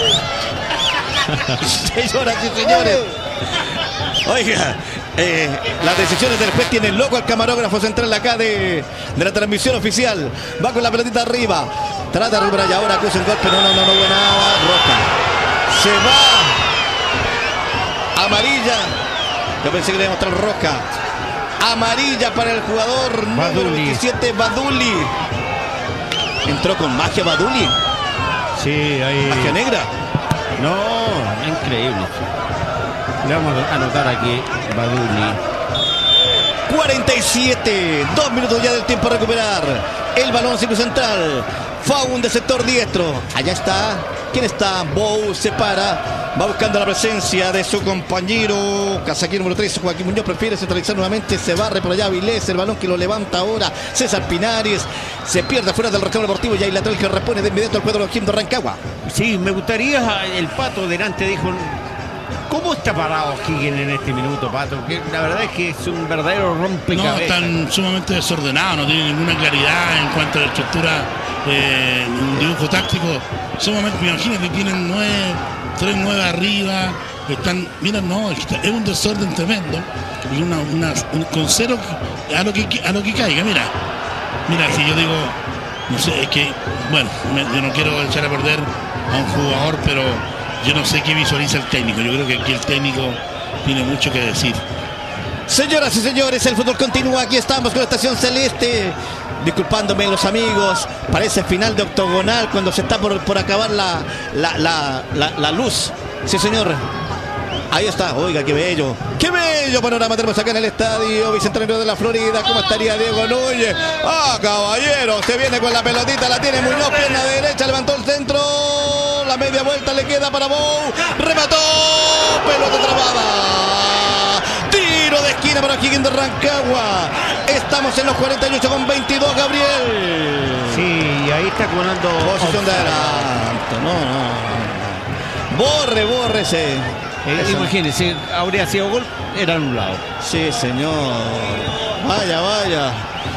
Señoras y señores. Oiga, eh, las decisiones del juez tienen loco al camarógrafo central acá de, de la transmisión oficial. Va con la pelotita arriba. Trata de recuperar y ahora acusa un golpe. No, no, no, no hubo nada. Roja. Se va. Amarilla. Yo pensé que le iba a mostrar roja. Amarilla para el jugador número Baduli. veintisiete, Baduli. Entró con magia Baduli. Sí, ahí. Magia negra. No, increíble. Le vamos a anotar aquí Baduli. cuarenta y siete, dos minutos ya del tiempo a recuperar. El balón ciclo central. Faun de sector diestro. Allá está. ¿Quién está? Bou se para. Va buscando la presencia de su compañero. Casaquí número tres, Joaquín Muñoz. Prefiere centralizar nuevamente. Se barre por allá Vilés. El balón que lo levanta ahora César Pinares. Se pierde fuera del rectamo deportivo. Y hay lateral que repone de inmediato al cuadro de O'Higgins de Rancagua. Sí, me gustaría, el Pato delante dijo, ¿cómo está parado O'Higgins en este minuto, Pato? Que la verdad es que es un verdadero No, rompecabezas. están sumamente desordenados, no tienen ninguna claridad en cuanto a la estructura, eh, un dibujo táctico. Sumamente, me imagino que tienen nueve, tres nueve arriba. Están, mira, no, es un desorden tremendo. Y una, una, un- con cero a lo que a lo que caiga, mira. Mira, si yo digo, no sé, es que, bueno, me- yo no quiero echar a perder a un jugador, pero yo no sé qué visualiza el técnico. Yo creo que aquí el técnico tiene mucho que decir. Señoras y señores, el fútbol continúa. Aquí estamos con la Estación Celeste. Disculpándome los amigos, parece final de octogonal cuando se está por, por acabar la, la, la, la, la luz. Sí, señor. Ahí está, oiga, qué bello. ¡Qué bello panorama tenemos acá en el estadio Bicentenario de la Florida! ¿Cómo estaría Diego Núñez? ¡Ah, caballero! Se viene con la pelotita, la tiene Muñoz, pierna derecha, levantó el centro. La media vuelta le queda para Bou. ¡Remató! ¡Pelota trabada! Tiro de esquina para O'Higgins de Rancagua. Estamos en los cuarenta y ocho con veintidós, Gabriel. Sí, y ahí está conando. Posición de adelanto. No, no, no. Borre, borre ese. Eh, Eso. imagínense, habría sido gol, era anulado. Sí, señor. Vaya, vaya.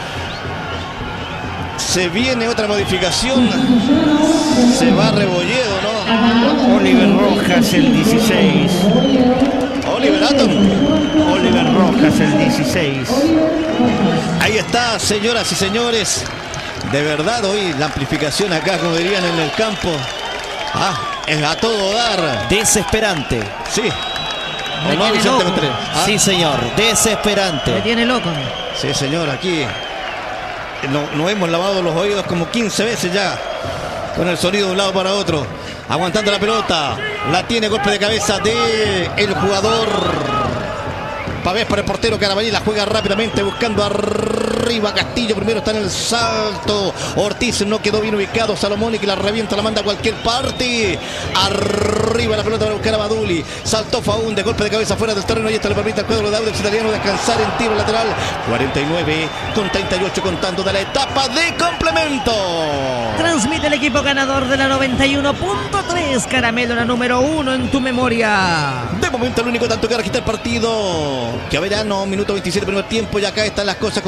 Se viene otra modificación. Se va Rebolledo, ¿no? Oliver Rojas, el dieciséis. Oliver Atom. Oliver Rojas, el dieciséis. Ahí está, señoras y señores. De verdad, hoy la amplificación acá, como dirían en el campo. Ah, es a todo dar. Desesperante. Sí. Me ¿O no, tiene Vicente loco. Contreras? Ah, Sí, señor. Me Desesperante. tiene loco. sí, señor, aquí no- nos hemos lavado los oídos como quince veces ya, con el sonido de un lado para otro, aguantando la pelota, la tiene, golpe de cabeza de el jugador Pavés para el portero Carabalí, la juega rápidamente buscando arriba Castillo, primero está en el salto, Ortiz no quedó bien ubicado, Salomón y que la revienta, la manda a cualquier parte, arriba la pelota para buscar a Baduli, saltó Faún de golpe de cabeza fuera del terreno y esto le permite al cuadro de Audax Italiano descansar en tiro lateral, cuarenta y nueve con treinta y ocho contando de la etapa de complemento. Transmite el equipo ganador de la noventa y uno punto tres, Caramelo, la número uno en tu memoria. De momento el único tanto que registra el partido. Que a verano, minuto veintisiete primer tiempo. Y acá están las cosas con veintidós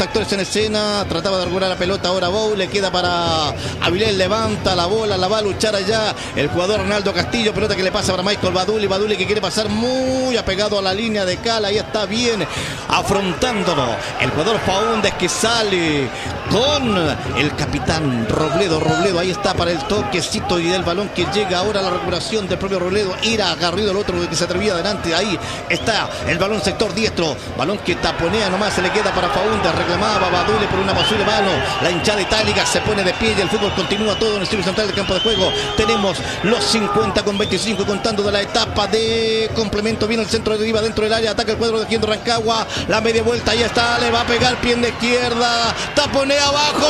actores en escena. Trataba de regular la pelota ahora Bou. Le queda para Avilés. Levanta la bola. La va a luchar allá el jugador Ronaldo Castillo. Pelota que le pasa para Michael Baduli. Baduli que quiere pasar muy apegado a la línea de Cala. Ahí está bien afrontándolo el jugador Faúndez, que sale con el capitán Robledo. Robledo ahí está para el toquecito y el balón que llega ahora a la recuperación del propio Robledo. Ira Garrido, el otro que se atrevía adelante. Ahí está el balón sector diestro. Balón que taponea nomás, se le queda para Faúndez. Reclamaba Baduli por una posible mano. La hinchada itálica se pone de pie y el fútbol continúa todo en el estilo central del campo de juego. Tenemos los cincuenta con veinticinco contando de la etapa de complemento. Viene el centro de arriba dentro del área. Ataca el cuadro de Giendo Rancagua. La media vuelta, ahí está. Le va a pegar pie de izquierda. Taponea abajo.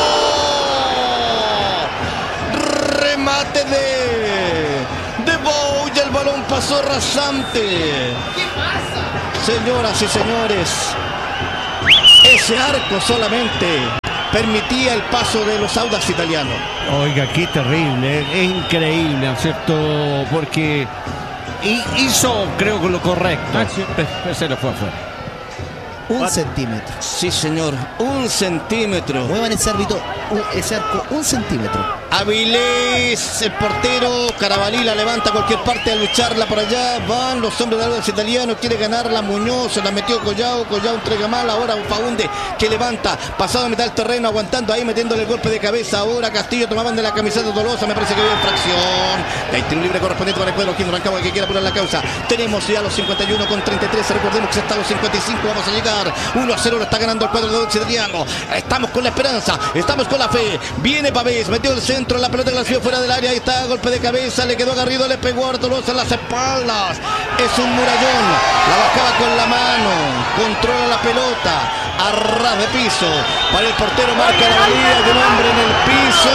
Remate de de Bou y el balón pasó rasante. ¿Qué pasa? Señoras y señores, ese arco solamente permitía el paso de los Audax italianos. Oiga, qué terrible, es increíble, ¿no es cierto? Porque hizo, creo que lo correcto, pero se le fue afuera. Un centímetro. Sí, señor, un centímetro. Muevan ese árbitro, ese arco un centímetro. Avilés, el portero, Carabalí la levanta a cualquier parte a lucharla por allá. Van los hombres de Audax italianos, quiere ganarla Muñoz, se la metió Collao, Collao entrega mal, ahora Faúndez que levanta, pasado a mitad del terreno, aguantando ahí, metiéndole el golpe de cabeza. Ahora Castillo tomaban de la camiseta de Tolosa, me parece que había infracción. Hay tiro libre correspondiente para el cuadro Giendo Rancagua que quiere apurar la causa. Tenemos ya los cincuenta y uno con treinta y tres, recordemos que hasta los cincuenta y cinco vamos a llegar. uno a cero lo está ganando el cuadro de Audax italiano. Estamos con la esperanza, estamos con la fe. Viene Pavés, metió el centro, la pelota que la subió fuera del área. Ahí está, golpe de cabeza, le quedó a Garrido, le pegó a Tolosa en las espaldas. Es un murallón, la bajaba con la mano, controla la pelota, a ras de piso. Para el portero marca la vida de un hombre en el piso.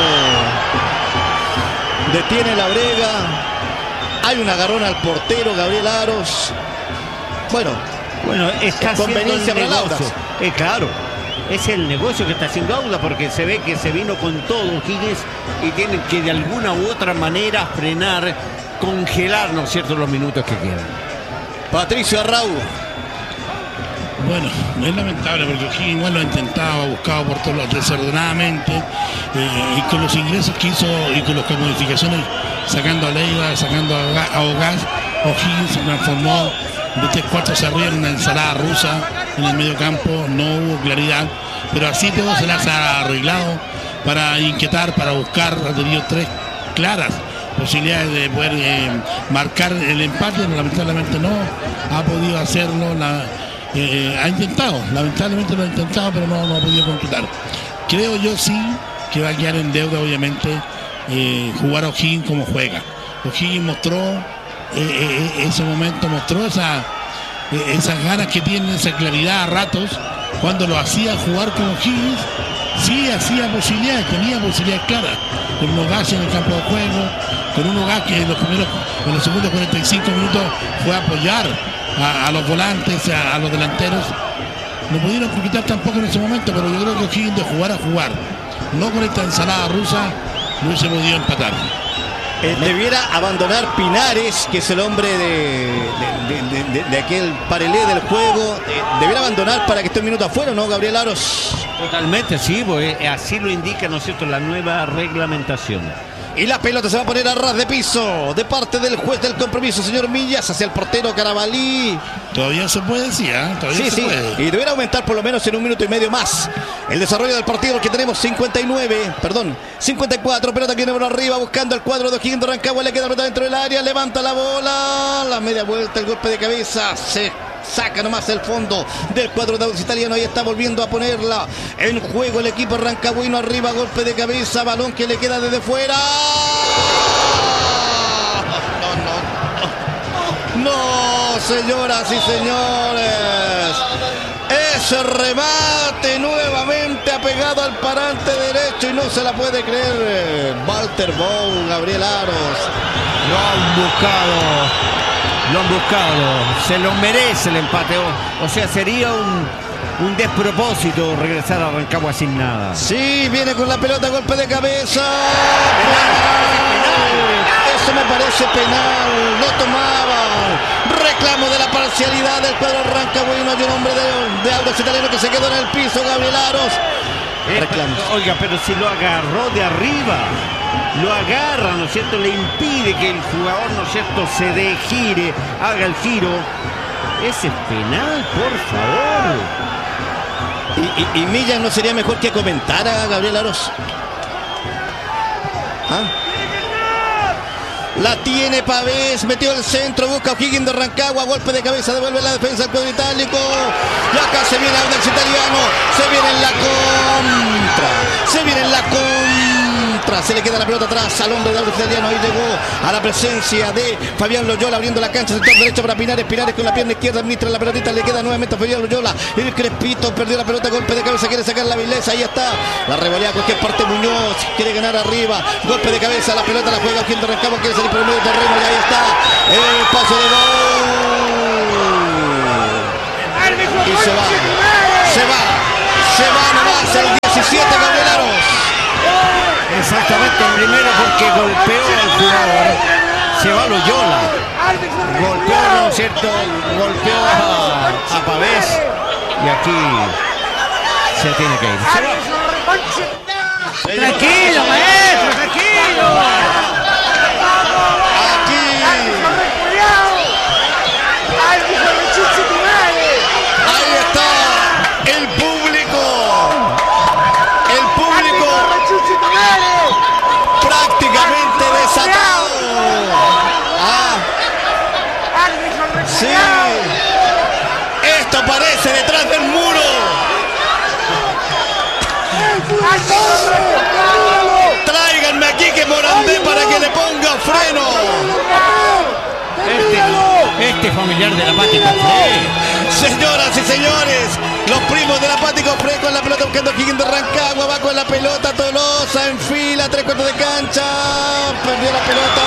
Detiene la brega. Hay un agarrón al portero, Gabriel Aros. Bueno, Bueno, está haciendo conveniencia el para negocio. Audax. Eh, claro, es el negocio que está haciendo Audax, porque se ve que se vino con todo Higgins y tienen que de alguna u otra manera frenar, congelar, ¿no es cierto?, los minutos que quedan. Patricio Arrau. Bueno, es lamentable porque O'Higgins igual lo ha intentado, ha buscado por todos lados desordenadamente, eh, y con los ingresos que hizo y con las modificaciones, sacando a Leiva, sacando a Ogaz, O'Higgins se transformó de tres cuartos hacia arriba en una ensalada rusa en el medio campo. No hubo claridad, pero así todo se las ha arreglado para inquietar, para buscar. Ha tenido tres claras posibilidades de poder eh, marcar el empate, pero lamentablemente no ha podido hacerlo. La, eh, ha intentado, lamentablemente lo ha intentado, pero no, no ha podido completar. Creo yo sí que va a quedar en deuda, obviamente, eh, jugar a O'Higgins como juega. O'Higgins mostró eh, eh, ese momento, mostró esa, eh, esas ganas que tiene, esa claridad a ratos, cuando lo hacía jugar con O'Higgins. Sí hacía posibilidades, tenía posibilidades claras, con unos gases en el campo de juego, con unos gases que en los primeros, en los segundos cuarenta y cinco minutos fue a apoyar a, a los volantes, a, a los delanteros. No pudieron quitar tampoco en ese momento, pero yo creo que O'Higgins, de jugar a jugar, no con esta ensalada rusa, no hubiese podido empatar. Eh, debiera abandonar Pinares, que es el hombre de, de, de, de, de aquel parelé del juego. Eh, debiera abandonar para que esté un minuto afuera, ¿no, Gabriel Aros? Totalmente, sí, pues así lo indica, ¿no es cierto?, la nueva reglamentación. Y la pelota se va a poner a ras de piso de parte del juez del compromiso, señor Millas, hacia el portero Carabalí. Todavía se puede decir, ¿eh? Todavía Sí, se sí, puede. y deberá aumentar por lo menos en un minuto y medio más el desarrollo del partido, que tenemos cincuenta y nueve, perdón, cincuenta y cuatro, pelota que viene por arriba buscando el cuadro de O'Higgins de Rancagua, le queda pelota dentro del área, levanta la bola, la media vuelta, el golpe de cabeza, se saca nomás el fondo del cuadro de Audax italiano. Ahí está volviendo a ponerla en juego el equipo rancagüino. Arriba, golpe de cabeza, balón que le queda desde fuera. No, no, no, no, señoras y señores, ese remate nuevamente ha pegado al parante derecho y no se la puede creer Walter Bou, Gabriel Aros. Lo han buscado, lo han buscado, se lo merece el empate. O, o sea, sería un, un despropósito regresar a Rancagua sin nada. Sí, viene con la pelota, golpe de cabeza. Eso me parece penal, no tomaba. Reclamo de la parcialidad del cuadro rancagüino. Hay un hombre de, de Audax Italiano que se quedó en el piso, Gabriel Aros. Reclamo. Oiga, pero si lo agarró de arriba, lo agarra, ¿no es cierto? Le impide que el jugador, ¿no es cierto?, se de gire, haga el giro. Ese es penal, por favor. Y, y, y Millan no sería mejor que comentara a Gabriel Aros. ¿Ah? La tiene Pavés, metió el centro, busca O'Higgins de Rancagua, golpe de cabeza, devuelve la defensa al cuadro itálico. Y acá se viene Audax Italiano, se viene en la contra, se viene en la contra, se le queda la pelota atrás al hombre de Audax Italiano. Ahí llegó a la presencia de Fabián Loyola abriendo la cancha, sector derecho para Pinares, Pinares con la pierna izquierda administra la pelotita, le queda nuevamente a Fabián Loyola. El Crespito perdió la pelota, golpe de cabeza, quiere sacar la vileza, ahí está, la revolea cualquier parte Muñoz, quiere ganar arriba, golpe de cabeza, la pelota la juega O'Higgins de Rancagua, quiere salir por el medio terreno y ahí está el paso de gol. Y se va, se va, se va nomás el diecisiete, Gabriel Aros. Exactamente, primero porque golpeó al jugador, se va Loyola, golpeó, ¿no es cierto?, golpeó a, a Pavés y aquí se tiene que ir. Se va. Tranquilo, maestro, tranquilo. Ahí está el público, el público prácticamente desatado. Ah, sí, esto parece detrás del muro. Tráiganme aquí que Morandé para que le ponga freno. Este, este familiar del Apático Fre. Señoras y señores, los primos del Apático Fre con la pelota buscando O'Higgins de Rancagua, va con la pelota Tolosa en fila, tres cuartos de cancha, perdió la pelota.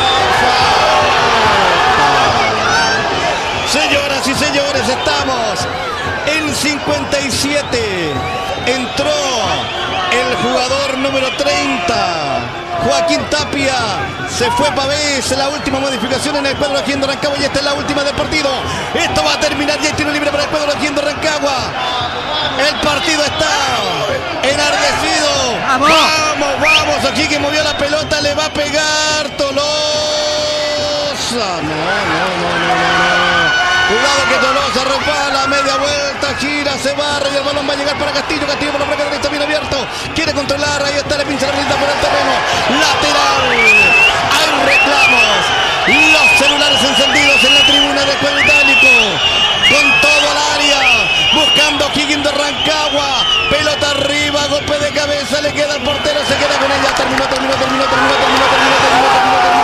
Señoras y señores, estamos en cincuenta y siete, entró el jugador número treinta, Joaquín Tapia, se fue Pavés, la última modificación en el cuadro de O'Higgins de Rancagua y esta es la última del partido. Esto va a terminar y hay tiro libre para el cuadro de O'Higgins de Rancagua. El partido está enardecido. ¡Vamos! Vamos, vamos, O'Higgins movió la pelota, le va a pegar Tolosa. No, no, no, no, no. Cuidado que Tolosa resbala, media vuelta, gira, se barra y el balón va a llegar para Castillo. Castillo por la placa derecha, bien abierto. Quiere controlar, ahí está, le pincha la pelota por el terreno. Lateral. Hay reclamos. Los celulares encendidos en la tribuna del cuadro itálico. Con todo al área. Buscando O'Higgins de Rancagua. Pelota arriba, golpe de cabeza, le queda al portero, se queda con ella. Terminó, terminó, terminó, terminó, terminó, terminó, terminó,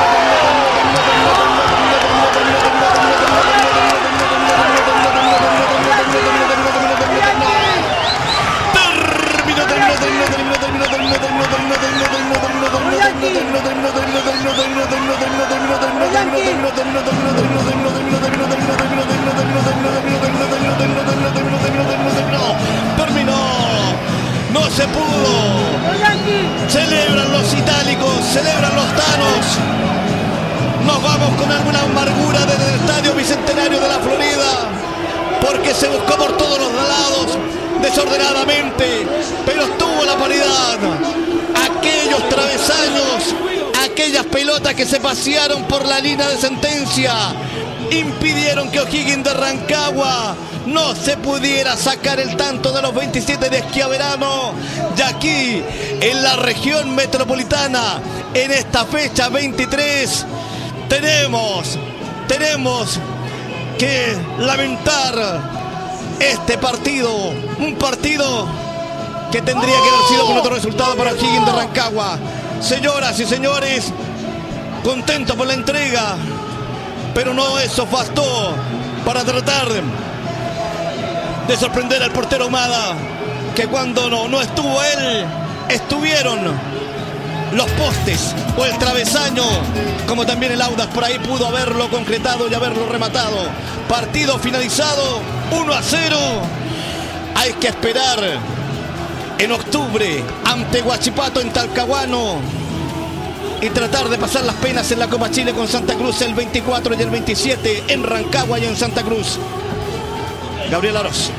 no se pudo. Celebran los itálicos, celebran los tanos. Nos vamos con alguna amargura desde el estadio Bicentenario de la Florida, porque se buscó por todos los lados desordenadamente, pero estuvo la paridad. Aquellos travesaños, aquellas pelotas que se pasearon por la línea de sentencia impidieron que O'Higgins de Rancagua no se pudiera sacar el tanto de los veintisiete de Esquiaverano. Y aquí en la región metropolitana, en esta fecha veintitrés, tenemos tenemos que lamentar este partido, un partido que tendría que haber sido con otro resultado para O'Higgins de Rancagua. Señoras y señores, contento por la entrega, pero no eso bastó para tratar de sorprender al portero Ahumada, que cuando no, no estuvo él, estuvieron los postes o el travesaño, como también el Audax por ahí pudo haberlo concretado y haberlo rematado. Partido finalizado, uno a cero. Hay que esperar en octubre ante Huachipato en Talcahuano y tratar de pasar las penas en la Copa Chile con Santa Cruz el veinticuatro y el veintisiete en Rancagua y en Santa Cruz. Gabriel Aros.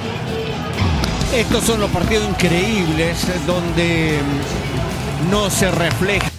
Estos son los partidos increíbles donde no se refleja